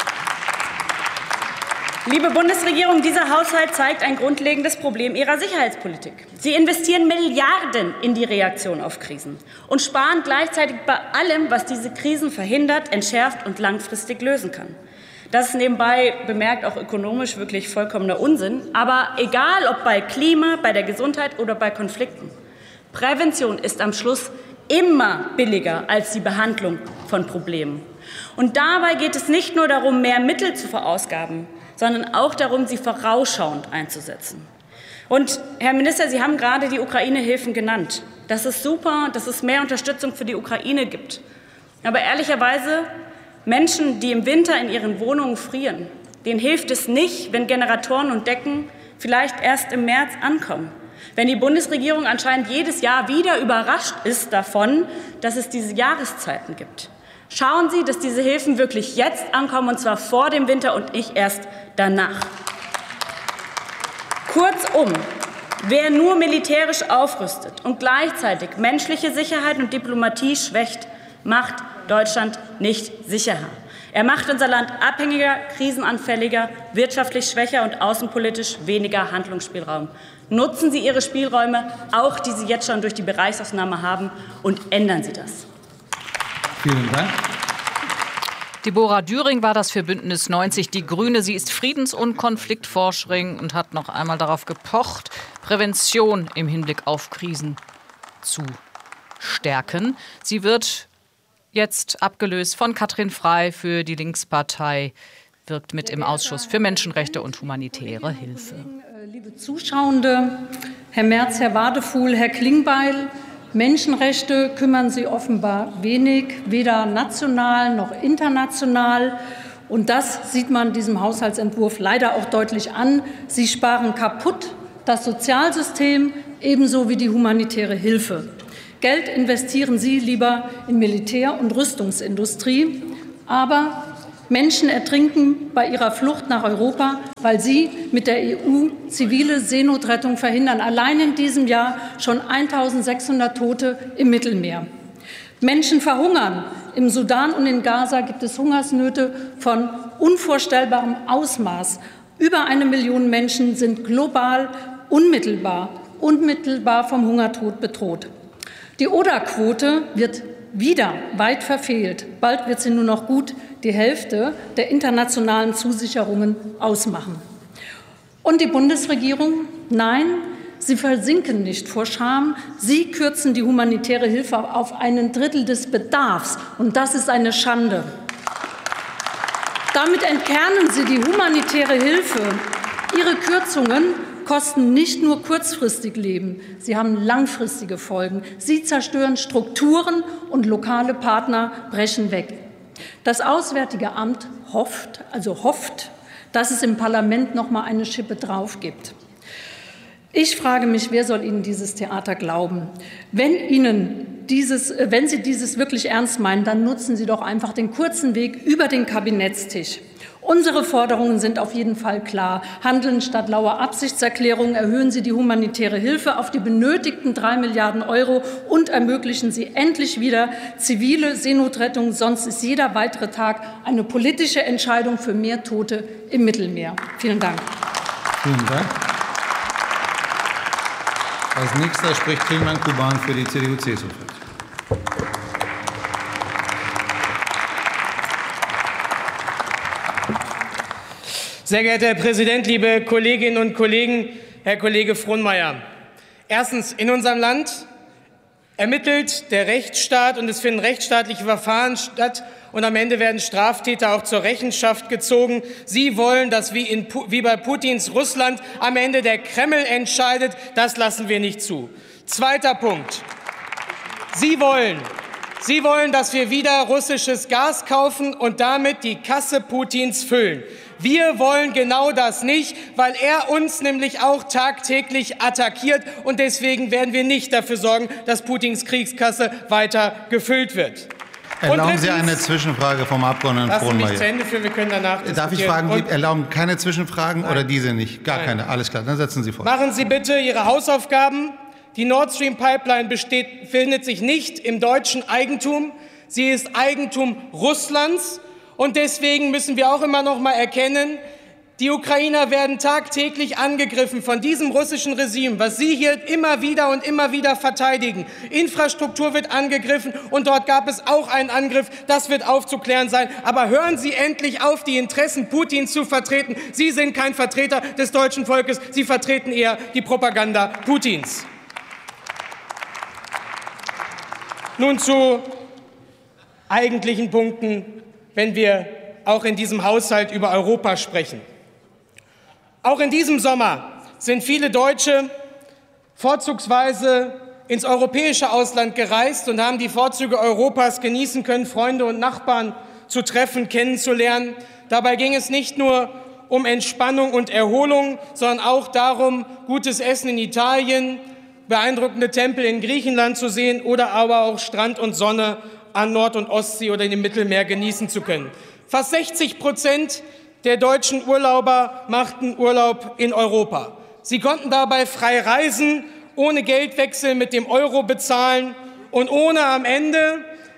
Liebe Bundesregierung, dieser Haushalt zeigt ein grundlegendes Problem Ihrer Sicherheitspolitik. Sie investieren Milliarden in die Reaktion auf Krisen und sparen gleichzeitig bei allem, was diese Krisen verhindert, entschärft und langfristig lösen kann. Das ist nebenbei bemerkt auch ökonomisch wirklich vollkommener Unsinn. Aber egal, ob bei Klima, bei der Gesundheit oder bei Konflikten, Prävention ist am Schluss immer billiger als die Behandlung von Problemen. Und dabei geht es nicht nur darum, mehr Mittel zu verausgaben, sondern auch darum, sie vorausschauend einzusetzen. Und, Herr Minister, Sie haben gerade die Ukraine-Hilfen genannt. Das ist super, dass es mehr Unterstützung für die Ukraine gibt. Aber ehrlicherweise, Menschen, die im Winter in ihren Wohnungen frieren, denen hilft es nicht, wenn Generatoren und Decken vielleicht erst im März ankommen. Wenn die Bundesregierung anscheinend jedes Jahr wieder überrascht ist davon, dass es diese Jahreszeiten gibt. Schauen Sie, dass diese Hilfen wirklich jetzt ankommen, und zwar vor dem Winter und nicht erst danach. Kurzum, wer nur militärisch aufrüstet und gleichzeitig menschliche Sicherheit und Diplomatie schwächt, macht Deutschland nicht sicherer. Er macht unser Land abhängiger, krisenanfälliger, wirtschaftlich schwächer und außenpolitisch weniger Handlungsspielraum. Nutzen Sie Ihre Spielräume, auch die Sie jetzt schon durch die Bereichsausnahme haben, und ändern Sie das. Vielen Dank. Deborah Düring war das für Bündnis 90 Die Grüne. Sie ist Friedens- und Konfliktforscherin und hat noch einmal darauf gepocht, Prävention im Hinblick auf Krisen zu stärken. Sie wird jetzt abgelöst von Katrin Frey für die Linkspartei, wirkt mit im Ausschuss für Menschenrechte und humanitäre Hilfe. Liebe Zuschauende, Herr Merz, Herr Wadefuhl, Herr Klingbeil, Menschenrechte kümmern Sie offenbar wenig, weder national noch international. Und das sieht man diesem Haushaltsentwurf leider auch deutlich an. Sie sparen kaputt das Sozialsystem ebenso wie die humanitäre Hilfe. Geld investieren Sie lieber in Militär- und Rüstungsindustrie. Aber Menschen ertrinken bei ihrer Flucht nach Europa, weil Sie mit der EU zivile Seenotrettung verhindern. Allein in diesem Jahr schon 1.600 Tote im Mittelmeer. Menschen verhungern. Im Sudan und in Gaza gibt es Hungersnöte von unvorstellbarem Ausmaß. Über 1 Million Menschen sind global unmittelbar vom Hungertod bedroht. Die ODA-Quote wird wieder weit verfehlt. Bald wird sie nur noch gut die Hälfte der internationalen Zusicherungen ausmachen. Und die Bundesregierung? Nein, sie versinken nicht vor Scham. Sie kürzen die humanitäre Hilfe auf 1/3 des Bedarfs. Und das ist eine Schande. Damit entkernen Sie die humanitäre Hilfe. Ihre Kürzungen kosten nicht nur kurzfristig Leben, sie haben langfristige Folgen. Sie zerstören Strukturen und lokale Partner brechen weg. Das Auswärtige Amt hofft, dass es im Parlament noch mal eine Schippe drauf gibt. Ich frage mich, wer soll Ihnen dieses Theater glauben? Wenn Sie dieses wirklich ernst meinen, dann nutzen Sie doch einfach den kurzen Weg über den Kabinettstisch. Unsere Forderungen sind auf jeden Fall klar. Handeln statt lauer Absichtserklärungen, erhöhen Sie die humanitäre Hilfe auf die benötigten 3 Milliarden € und ermöglichen Sie endlich wieder zivile Seenotrettung. Sonst ist jeder weitere Tag eine politische Entscheidung für mehr Tote im Mittelmeer. Vielen Dank. Vielen Dank. Als nächster spricht Tilman Kuban für die CDU-CSU-Fraktion. Sehr geehrter Herr Präsident, liebe Kolleginnen und Kollegen, Herr Kollege Frohnmayer. Erstens, in unserem Land ermittelt der Rechtsstaat und es finden rechtsstaatliche Verfahren statt und am Ende werden Straftäter auch zur Rechenschaft gezogen. Sie wollen, dass wie bei Putins Russland am Ende der Kreml entscheidet. Das lassen wir nicht zu. Zweiter Punkt. Sie wollen, dass wir wieder russisches Gas kaufen und damit die Kasse Putins füllen. Wir wollen genau das nicht, weil er uns nämlich auch tagtäglich attackiert. Und deswegen werden wir nicht dafür sorgen, dass Putins Kriegskasse weiter gefüllt wird. Erlauben Sie eine Zwischenfrage vom Abgeordneten Frohnmayer? Lassen Sie mich zu Ende führen, wir können danach diskutieren. Darf ich fragen, Sie erlauben keine Zwischenfragen oder diese nicht? Gar keine, alles klar, dann setzen Sie fort. Machen Sie bitte Ihre Hausaufgaben. Die Nord Stream Pipeline befindet sich nicht im deutschen Eigentum. Sie ist Eigentum Russlands. Und deswegen müssen wir auch immer noch mal erkennen, die Ukrainer werden tagtäglich angegriffen von diesem russischen Regime, was Sie hier immer wieder verteidigen. Infrastruktur wird angegriffen und dort gab es auch einen Angriff. Das wird aufzuklären sein. Aber hören Sie endlich auf, die Interessen Putins zu vertreten. Sie sind kein Vertreter des deutschen Volkes. Sie vertreten eher die Propaganda Putins. Nun zu eigentlichen Punkten, wenn wir auch in diesem Haushalt über Europa sprechen. Auch in diesem Sommer sind viele Deutsche vorzugsweise ins europäische Ausland gereist und haben die Vorzüge Europas genießen können, Freunde und Nachbarn zu treffen, kennenzulernen. Dabei ging es nicht nur um Entspannung und Erholung, sondern auch darum, gutes Essen in Italien, beeindruckende Tempel in Griechenland zu sehen oder aber auch Strand und Sonne an Nord- und Ostsee oder in dem Mittelmeer genießen zu können. Fast 60% der deutschen Urlauber machten Urlaub in Europa. Sie konnten dabei frei reisen, ohne Geldwechsel mit dem Euro bezahlen und ohne am Ende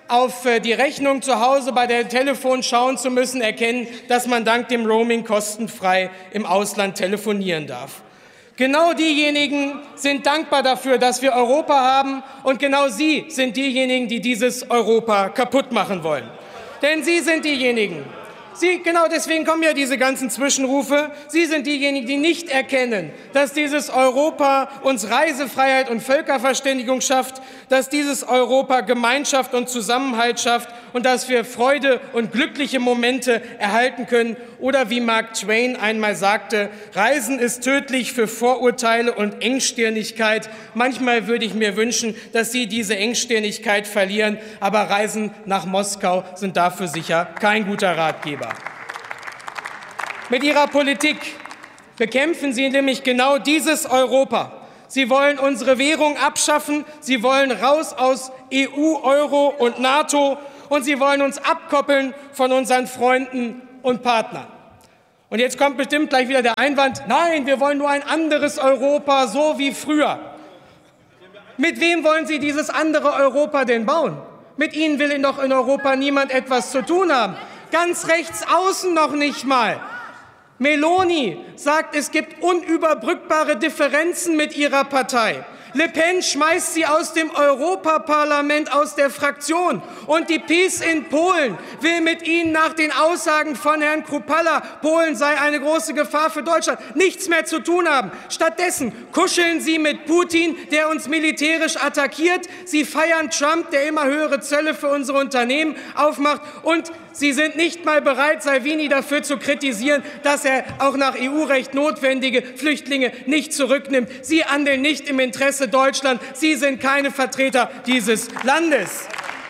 auf die Rechnung zu Hause bei der Telefon schauen zu müssen, erkennen, dass man dank dem Roaming kostenfrei im Ausland telefonieren darf. Genau diejenigen sind dankbar dafür, dass wir Europa haben, und genau sie sind diejenigen, die dieses Europa kaputt machen wollen. Denn sie sind diejenigen, genau deswegen kommen ja diese ganzen Zwischenrufe. Sie sind diejenigen, die nicht erkennen, dass dieses Europa uns Reisefreiheit und Völkerverständigung schafft, dass dieses Europa Gemeinschaft und Zusammenhalt schafft und dass wir Freude und glückliche Momente erhalten können. Oder wie Mark Twain einmal sagte, Reisen ist tödlich für Vorurteile und Engstirnigkeit. Manchmal würde ich mir wünschen, dass Sie diese Engstirnigkeit verlieren, aber Reisen nach Moskau sind dafür sicher kein guter Ratgeber. Mit Ihrer Politik bekämpfen Sie nämlich genau dieses Europa. Sie wollen unsere Währung abschaffen, Sie wollen raus aus EU, Euro und NATO, und Sie wollen uns abkoppeln von unseren Freunden und Partnern. Und jetzt kommt bestimmt gleich wieder der Einwand, nein, wir wollen nur ein anderes Europa, so wie früher. Mit wem wollen Sie dieses andere Europa denn bauen? Mit Ihnen will doch in Europa niemand etwas zu tun haben. Ganz rechts außen noch nicht mal. Meloni sagt, es gibt unüberbrückbare Differenzen mit ihrer Partei. Le Pen schmeißt sie aus dem Europaparlament, aus der Fraktion. Und die PiS in Polen will mit ihnen nach den Aussagen von Herrn Kruppalla, Polen sei eine große Gefahr für Deutschland, nichts mehr zu tun haben. Stattdessen kuscheln sie mit Putin, der uns militärisch attackiert. Sie feiern Trump, der immer höhere Zölle für unsere Unternehmen aufmacht. Und sie sind nicht mal bereit, Salvini dafür zu kritisieren, dass er auch nach EU-Recht notwendige Flüchtlinge nicht zurücknimmt. Sie handeln nicht im Interesse Deutschland. Sie sind keine Vertreter dieses Landes.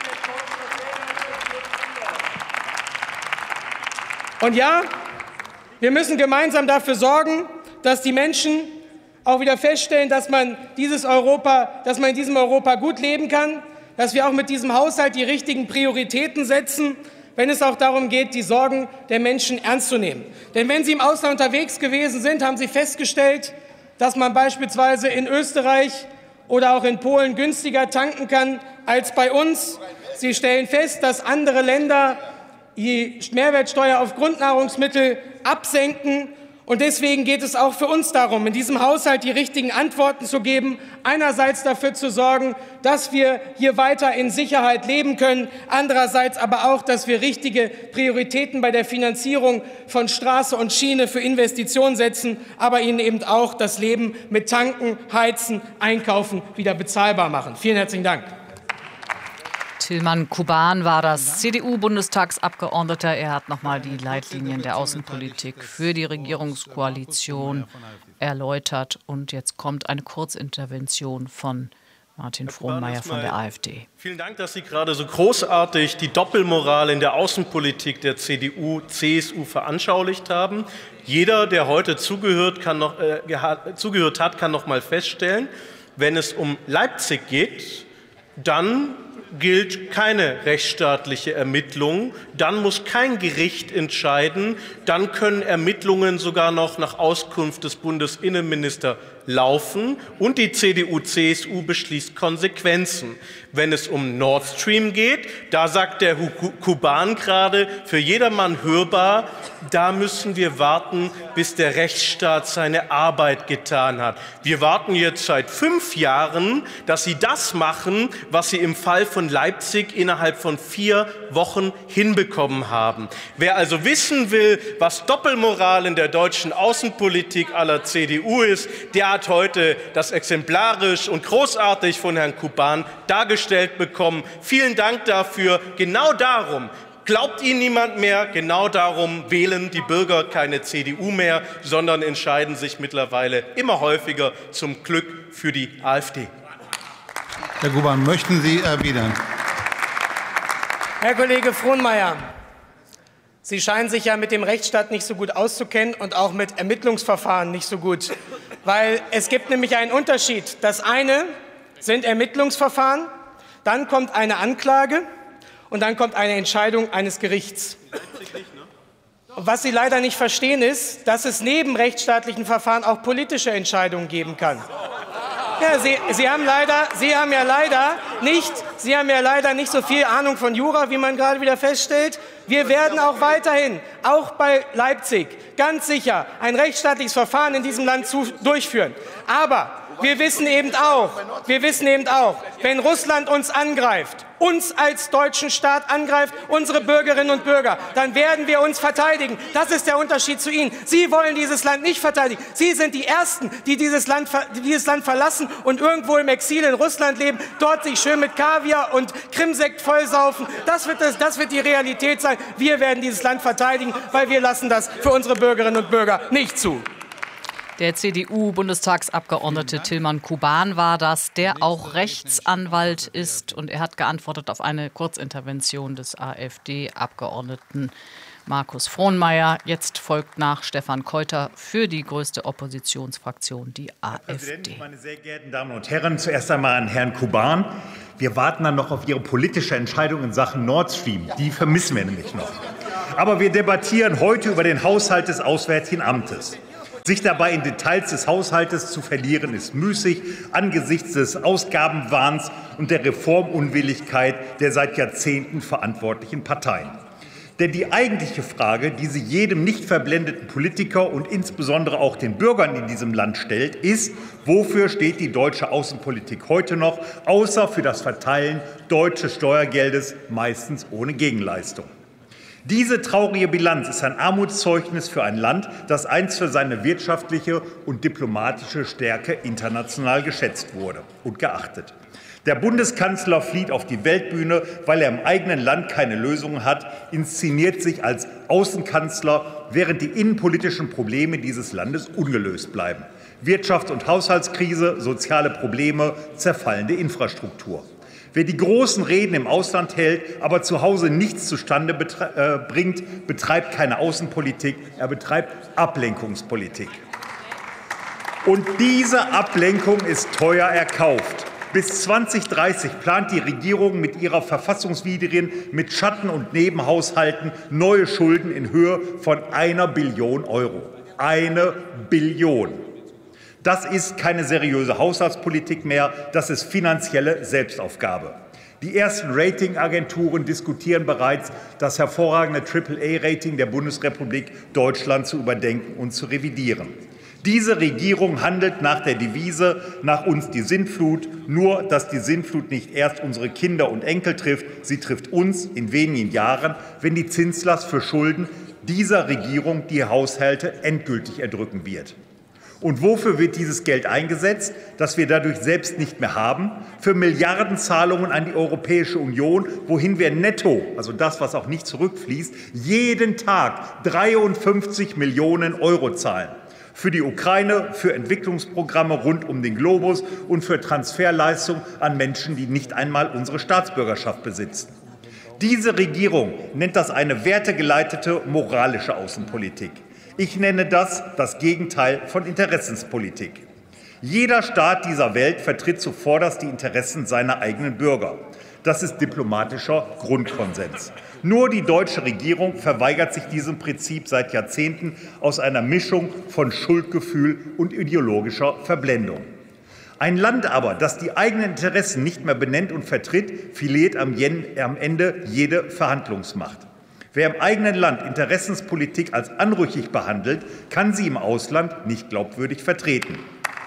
Und ja, wir müssen gemeinsam dafür sorgen, dass die Menschen auch wieder feststellen, dass man in diesem Europa gut leben kann, dass wir auch mit diesem Haushalt die richtigen Prioritäten setzen, wenn es auch darum geht, die Sorgen der Menschen ernst zu nehmen. Denn wenn Sie im Ausland unterwegs gewesen sind, haben Sie festgestellt, dass man beispielsweise in Österreich oder auch in Polen günstiger tanken kann als bei uns. Sie stellen fest, dass andere Länder die Mehrwertsteuer auf Grundnahrungsmittel absenken. Und deswegen geht es auch für uns darum, in diesem Haushalt die richtigen Antworten zu geben, einerseits dafür zu sorgen, dass wir hier weiter in Sicherheit leben können, andererseits aber auch, dass wir richtige Prioritäten bei der Finanzierung von Straße und Schiene für Investitionen setzen, aber ihnen eben auch das Leben mit Tanken, Heizen, Einkaufen wieder bezahlbar machen. Vielen herzlichen Dank. Tilman Kuban war das CDU-Bundestagsabgeordneter. Er hat nochmal die Leitlinien der Außenpolitik für die Regierungskoalition erläutert. Und jetzt kommt eine Kurzintervention von Martin Frohnmayer von der AfD. Vielen Dank, dass Sie gerade so großartig die Doppelmoral in der Außenpolitik der CDU, CSU veranschaulicht haben. Jeder, der heute zugehört hat, kann noch mal feststellen, wenn es um Leipzig geht, dann gilt keine rechtsstaatliche Ermittlung, dann muss kein Gericht entscheiden, dann können Ermittlungen sogar noch nach Auskunft des Bundesinnenministers laufen und die CDU-CSU beschließt Konsequenzen. Wenn es um Nord Stream geht, da sagt der Kuban gerade, für jedermann hörbar, da müssen wir warten, bis der Rechtsstaat seine Arbeit getan hat. Wir warten jetzt seit 5 Jahren, dass Sie das machen, was Sie im Fall von Leipzig innerhalb von 4 Wochen hinbekommen haben. Wer also wissen will, was Doppelmoral in der deutschen Außenpolitik aller CDU ist, der hat heute das exemplarisch und großartig von Herrn Kuban dargestellt bekommen. Vielen Dank dafür. Genau darum glaubt Ihnen niemand mehr. Genau darum wählen die Bürger keine CDU mehr, sondern entscheiden sich mittlerweile immer häufiger zum Glück für die AfD. Herr Kuban, möchten Sie erwidern? Herr Kollege Frohnmayer, Sie scheinen sich ja mit dem Rechtsstaat nicht so gut auszukennen und auch mit Ermittlungsverfahren nicht so gut. Weil es gibt nämlich einen Unterschied. Das eine sind Ermittlungsverfahren, dann kommt eine Anklage und dann kommt eine Entscheidung eines Gerichts. Und was Sie leider nicht verstehen ist, dass es neben rechtsstaatlichen Verfahren auch politische Entscheidungen geben kann. Ja, Sie haben ja leider nicht so viel Ahnung von Jura, wie man gerade wieder feststellt. Wir werden auch weiterhin, auch bei Leipzig, ganz sicher ein rechtsstaatliches Verfahren in diesem Land durchführen. Aber wir wissen eben auch, wenn Russland uns angreift, uns als deutschen Staat angreift, unsere Bürgerinnen und Bürger, dann werden wir uns verteidigen. Das ist der Unterschied zu Ihnen. Sie wollen dieses Land nicht verteidigen. Sie sind die Ersten, die dieses Land verlassen und irgendwo im Exil in Russland leben, dort sich schön mit Kaviar und Krimsekt vollsaufen. Das wird die Realität sein. Wir werden dieses Land verteidigen, weil wir lassen das für unsere Bürgerinnen und Bürger nicht zu. Der CDU-Bundestagsabgeordnete Tilman Kuban war das, der auch Rechtsanwalt ist. Und er hat geantwortet auf eine Kurzintervention des AfD-Abgeordneten Markus Frohnmaier. Jetzt folgt nach Stefan Keuter für die größte Oppositionsfraktion, die AfD. Herr Präsident, meine sehr geehrten Damen und Herren, zuerst einmal an Herrn Kuban. Wir warten dann noch auf Ihre politische Entscheidung in Sachen Nord Stream. Die vermissen wir nämlich noch. Aber wir debattieren heute über den Haushalt des Auswärtigen Amtes. Sich dabei in Details des Haushaltes zu verlieren, ist müßig angesichts des Ausgabenwahns und der Reformunwilligkeit der seit Jahrzehnten verantwortlichen Parteien. Denn die eigentliche Frage, die sie jedem nicht verblendeten Politiker und insbesondere auch den Bürgern in diesem Land stellt, ist, wofür steht die deutsche Außenpolitik heute noch, außer für das Verteilen deutsches Steuergeldes, meistens ohne Gegenleistung. Diese traurige Bilanz ist ein Armutszeugnis für ein Land, das einst für seine wirtschaftliche und diplomatische Stärke international geschätzt wurde und geachtet. Der Bundeskanzler flieht auf die Weltbühne, weil er im eigenen Land keine Lösungen hat, inszeniert sich als Außenkanzler, während die innenpolitischen Probleme dieses Landes ungelöst bleiben. Wirtschafts- und Haushaltskrise, soziale Probleme, zerfallende Infrastruktur. Wer die großen Reden im Ausland hält, aber zu Hause nichts zustande bringt, betreibt keine Außenpolitik, er betreibt Ablenkungspolitik. Und diese Ablenkung ist teuer erkauft. Bis 2030 plant die Regierung mit ihrer verfassungswidrigen, mit Schatten- und Nebenhaushalten neue Schulden in Höhe von 1 Billion Euro. 1 Billion. Das ist keine seriöse Haushaltspolitik mehr, das ist finanzielle Selbstaufgabe. Die ersten Ratingagenturen diskutieren bereits, das hervorragende AAA-Rating der Bundesrepublik Deutschland zu überdenken und zu revidieren. Diese Regierung handelt nach der Devise „Nach uns die Sintflut“, nur dass die Sintflut nicht erst unsere Kinder und Enkel trifft, sie trifft uns in wenigen Jahren, wenn die Zinslast für Schulden dieser Regierung die Haushalte endgültig erdrücken wird. Und wofür wird dieses Geld eingesetzt, das wir dadurch selbst nicht mehr haben? Für Milliardenzahlungen an die Europäische Union, wohin wir netto, also das, was auch nicht zurückfließt, jeden Tag 53 Millionen Euro zahlen. Für die Ukraine, für Entwicklungsprogramme rund um den Globus und für Transferleistungen an Menschen, die nicht einmal unsere Staatsbürgerschaft besitzen. Diese Regierung nennt das eine wertegeleitete, moralische Außenpolitik. Ich nenne das Gegenteil von Interessenspolitik. Jeder Staat dieser Welt vertritt zuvorderst die Interessen seiner eigenen Bürger. Das ist diplomatischer Grundkonsens. Nur die deutsche Regierung verweigert sich diesem Prinzip seit Jahrzehnten aus einer Mischung von Schuldgefühl und ideologischer Verblendung. Ein Land aber, das die eigenen Interessen nicht mehr benennt und vertritt, verliert am Ende jede Verhandlungsmacht. Wer im eigenen Land Interessenspolitik als anrüchig behandelt, kann sie im Ausland nicht glaubwürdig vertreten.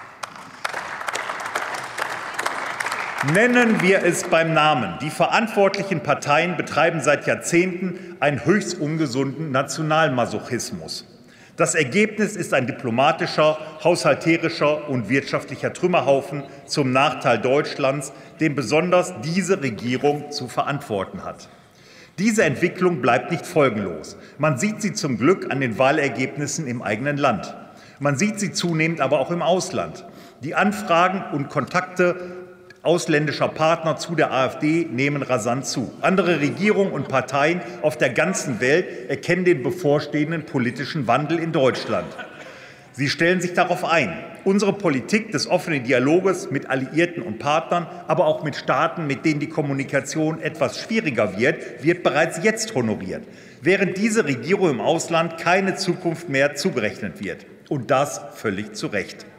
Nennen wir es beim Namen. Die verantwortlichen Parteien betreiben seit Jahrzehnten einen höchst ungesunden Nationalmasochismus. Das Ergebnis ist ein diplomatischer, haushalterischer und wirtschaftlicher Trümmerhaufen zum Nachteil Deutschlands, den besonders diese Regierung zu verantworten hat. Diese Entwicklung bleibt nicht folgenlos. Man sieht sie zum Glück an den Wahlergebnissen im eigenen Land. Man sieht sie zunehmend aber auch im Ausland. Die Anfragen und Kontakte ausländischer Partner zu der AfD nehmen rasant zu. Andere Regierungen und Parteien auf der ganzen Welt erkennen den bevorstehenden politischen Wandel in Deutschland. Sie stellen sich darauf ein. Unsere Politik des offenen Dialoges mit Alliierten und Partnern, aber auch mit Staaten, mit denen die Kommunikation etwas schwieriger wird bereits jetzt honoriert, während diese Regierung im Ausland keine Zukunft mehr zugerechnet wird. Und das völlig zu Recht.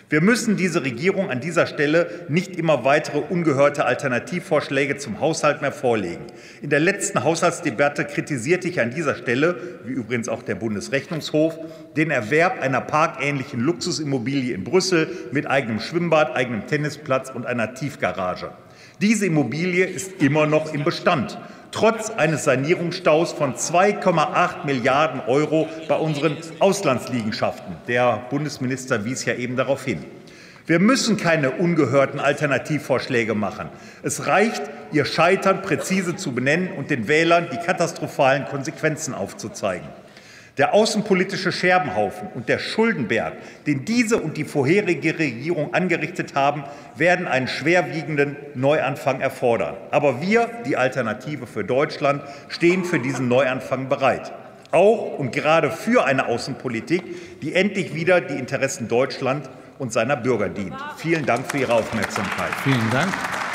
Wir müssen diese Regierung an dieser Stelle nicht immer weitere ungehörte Alternativvorschläge zum Haushalt mehr vorlegen. In der letzten Haushaltsdebatte kritisierte ich an dieser Stelle, wie übrigens auch der Bundesrechnungshof, den Erwerb einer parkähnlichen Luxusimmobilie in Brüssel mit eigenem Schwimmbad, eigenem Tennisplatz und einer Tiefgarage. Diese Immobilie ist immer noch im Bestand, trotz eines Sanierungsstaus von 2,8 Milliarden € bei unseren Auslandsliegenschaften. Der Bundesminister wies ja eben darauf hin. Wir müssen keine ungehörten Alternativvorschläge machen. Es reicht, ihr Scheitern präzise zu benennen und den Wählern die katastrophalen Konsequenzen aufzuzeigen. Der außenpolitische Scherbenhaufen und der Schuldenberg, den diese und die vorherige Regierung angerichtet haben, werden einen schwerwiegenden Neuanfang erfordern. Aber wir, die Alternative für Deutschland, stehen für diesen Neuanfang bereit. Auch und gerade für eine Außenpolitik, die endlich wieder die Interessen Deutschlands und seiner Bürger dient. Vielen Dank für Ihre Aufmerksamkeit. Vielen Dank.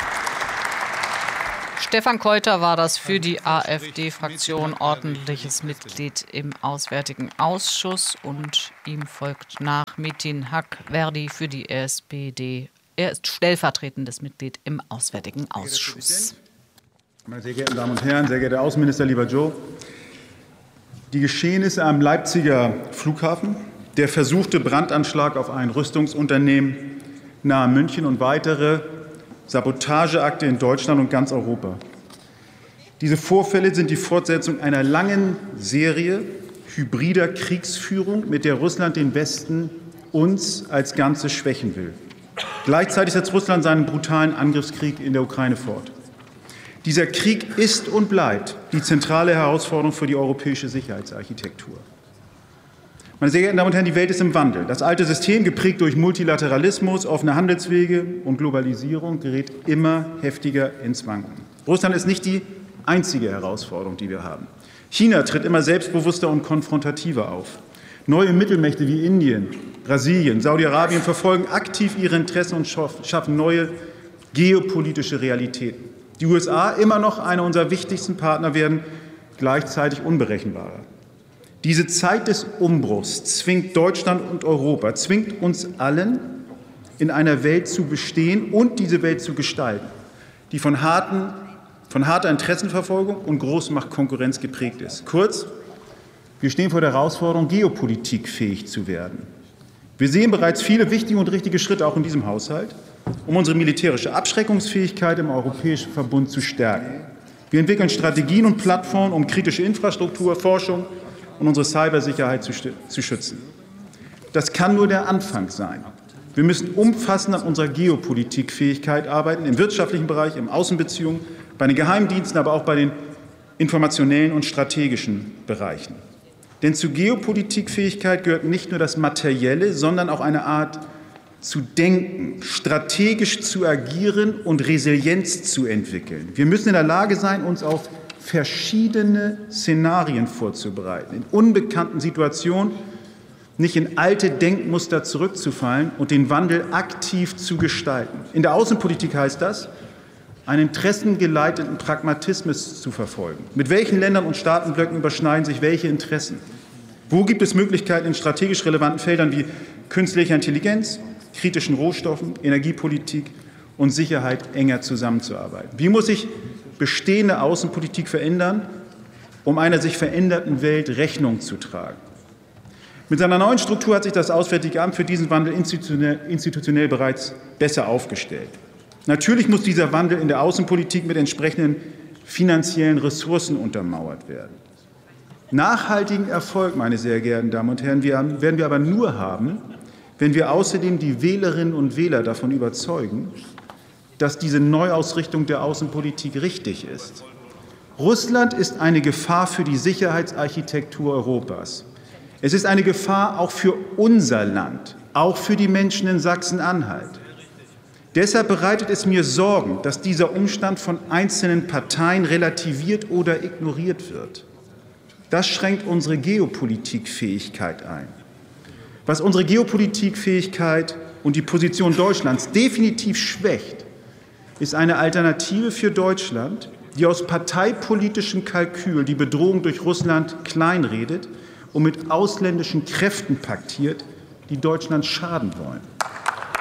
Stefan Keuter war das für die AfD-Fraktion, ordentliches Mitglied im Auswärtigen Ausschuss. Und ihm folgt nach Metin Hack-Verdi für die SPD. Er ist stellvertretendes Mitglied im Auswärtigen Ausschuss. Meine sehr geehrten Damen und Herren, sehr geehrter Außenminister, lieber Joe, die Geschehnisse am Leipziger Flughafen, der versuchte Brandanschlag auf ein Rüstungsunternehmen nahe München und weitere Sabotageakte in Deutschland und ganz Europa. Diese Vorfälle sind die Fortsetzung einer langen Serie hybrider Kriegsführung, mit der Russland den Westen, uns als Ganzes schwächen will. Gleichzeitig setzt Russland seinen brutalen Angriffskrieg in der Ukraine fort. Dieser Krieg ist und bleibt die zentrale Herausforderung für die europäische Sicherheitsarchitektur. Meine sehr geehrten Damen und Herren, die Welt ist im Wandel. Das alte System, geprägt durch Multilateralismus, offene Handelswege und Globalisierung, gerät immer heftiger ins Wanken. Russland ist nicht die einzige Herausforderung, die wir haben. China tritt immer selbstbewusster und konfrontativer auf. Neue Mittelmächte wie Indien, Brasilien, Saudi-Arabien verfolgen aktiv ihre Interessen und schaffen neue geopolitische Realitäten. Die USA, immer noch einer unserer wichtigsten Partner, werden gleichzeitig unberechenbarer. Diese Zeit des Umbruchs zwingt Deutschland und Europa, zwingt uns allen, in einer Welt zu bestehen und diese Welt zu gestalten, die von harter Interessenverfolgung und Großmachtkonkurrenz geprägt ist. Kurz, wir stehen vor der Herausforderung, geopolitikfähig zu werden. Wir sehen bereits viele wichtige und richtige Schritte auch in diesem Haushalt, um unsere militärische Abschreckungsfähigkeit im Europäischen Verbund zu stärken. Wir entwickeln Strategien und Plattformen, um kritische Infrastruktur, Forschung und unsere Cybersicherheit zu schützen. Das kann nur der Anfang sein. Wir müssen umfassend an unserer Geopolitikfähigkeit arbeiten, im wirtschaftlichen Bereich, im Außenbeziehungen, bei den Geheimdiensten, aber auch bei den informationellen und strategischen Bereichen. Denn zu Geopolitikfähigkeit gehört nicht nur das Materielle, sondern auch eine Art zu denken, strategisch zu agieren und Resilienz zu entwickeln. Wir müssen in der Lage sein, uns auf verschiedene Szenarien vorzubereiten, in unbekannten Situationen nicht in alte Denkmuster zurückzufallen und den Wandel aktiv zu gestalten. In der Außenpolitik heißt das, einen interessengeleiteten Pragmatismus zu verfolgen. Mit welchen Ländern und Staatenblöcken überschneiden sich welche Interessen? Wo gibt es Möglichkeiten, in strategisch relevanten Feldern wie künstlicher Intelligenz, kritischen Rohstoffen, Energiepolitik und Sicherheit enger zusammenzuarbeiten? Wie muss sich bestehende Außenpolitik verändern, um einer sich veränderten Welt Rechnung zu tragen? Mit seiner neuen Struktur hat sich das Auswärtige Amt für diesen Wandel institutionell bereits besser aufgestellt. Natürlich muss dieser Wandel in der Außenpolitik mit entsprechenden finanziellen Ressourcen untermauert werden. Nachhaltigen Erfolg, meine sehr geehrten Damen und Herren, werden wir aber nur haben, wenn wir außerdem die Wählerinnen und Wähler davon überzeugen, dass diese Neuausrichtung der Außenpolitik richtig ist. Russland ist eine Gefahr für die Sicherheitsarchitektur Europas. Es ist eine Gefahr auch für unser Land, auch für die Menschen in Sachsen-Anhalt. Deshalb bereitet es mir Sorgen, dass dieser Umstand von einzelnen Parteien relativiert oder ignoriert wird. Das schränkt unsere Geopolitikfähigkeit ein. Was unsere Geopolitikfähigkeit und die Position Deutschlands definitiv schwächt, ist eine Alternative für Deutschland, die aus parteipolitischem Kalkül die Bedrohung durch Russland kleinredet und mit ausländischen Kräften paktiert, die Deutschland schaden wollen.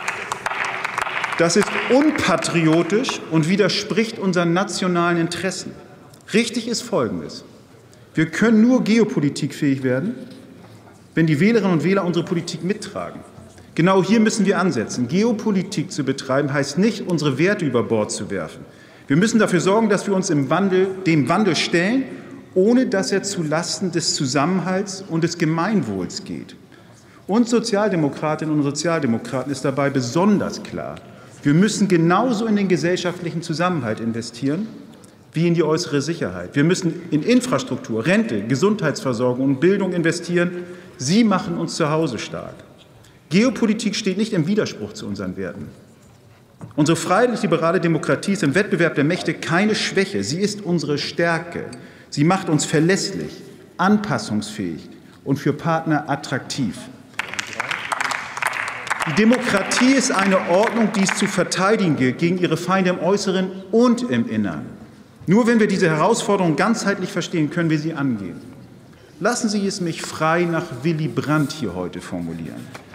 Das ist unpatriotisch und widerspricht unseren nationalen Interessen. Richtig ist Folgendes. Wir können nur geopolitikfähig werden, wenn die Wählerinnen und Wähler unsere Politik mittragen. Genau hier müssen wir ansetzen. Geopolitik zu betreiben heißt nicht, unsere Werte über Bord zu werfen. Wir müssen dafür sorgen, dass wir uns dem Wandel stellen, ohne dass er zulasten des Zusammenhalts und des Gemeinwohls geht. Uns Sozialdemokratinnen und Sozialdemokraten ist dabei besonders klar, wir müssen genauso in den gesellschaftlichen Zusammenhalt investieren wie in die äußere Sicherheit. Wir müssen in Infrastruktur, Rente, Gesundheitsversorgung und Bildung investieren. Sie machen uns zu Hause stark. Geopolitik steht nicht im Widerspruch zu unseren Werten. Unsere freiheitlich-liberale Demokratie ist im Wettbewerb der Mächte keine Schwäche. Sie ist unsere Stärke. Sie macht uns verlässlich, anpassungsfähig und für Partner attraktiv. Die Demokratie ist eine Ordnung, die es zu verteidigen gilt gegen ihre Feinde im Äußeren und im Inneren. Nur wenn wir diese Herausforderung ganzheitlich verstehen, können wir sie angehen. Lassen Sie es mich frei nach Willy Brandt hier heute formulieren.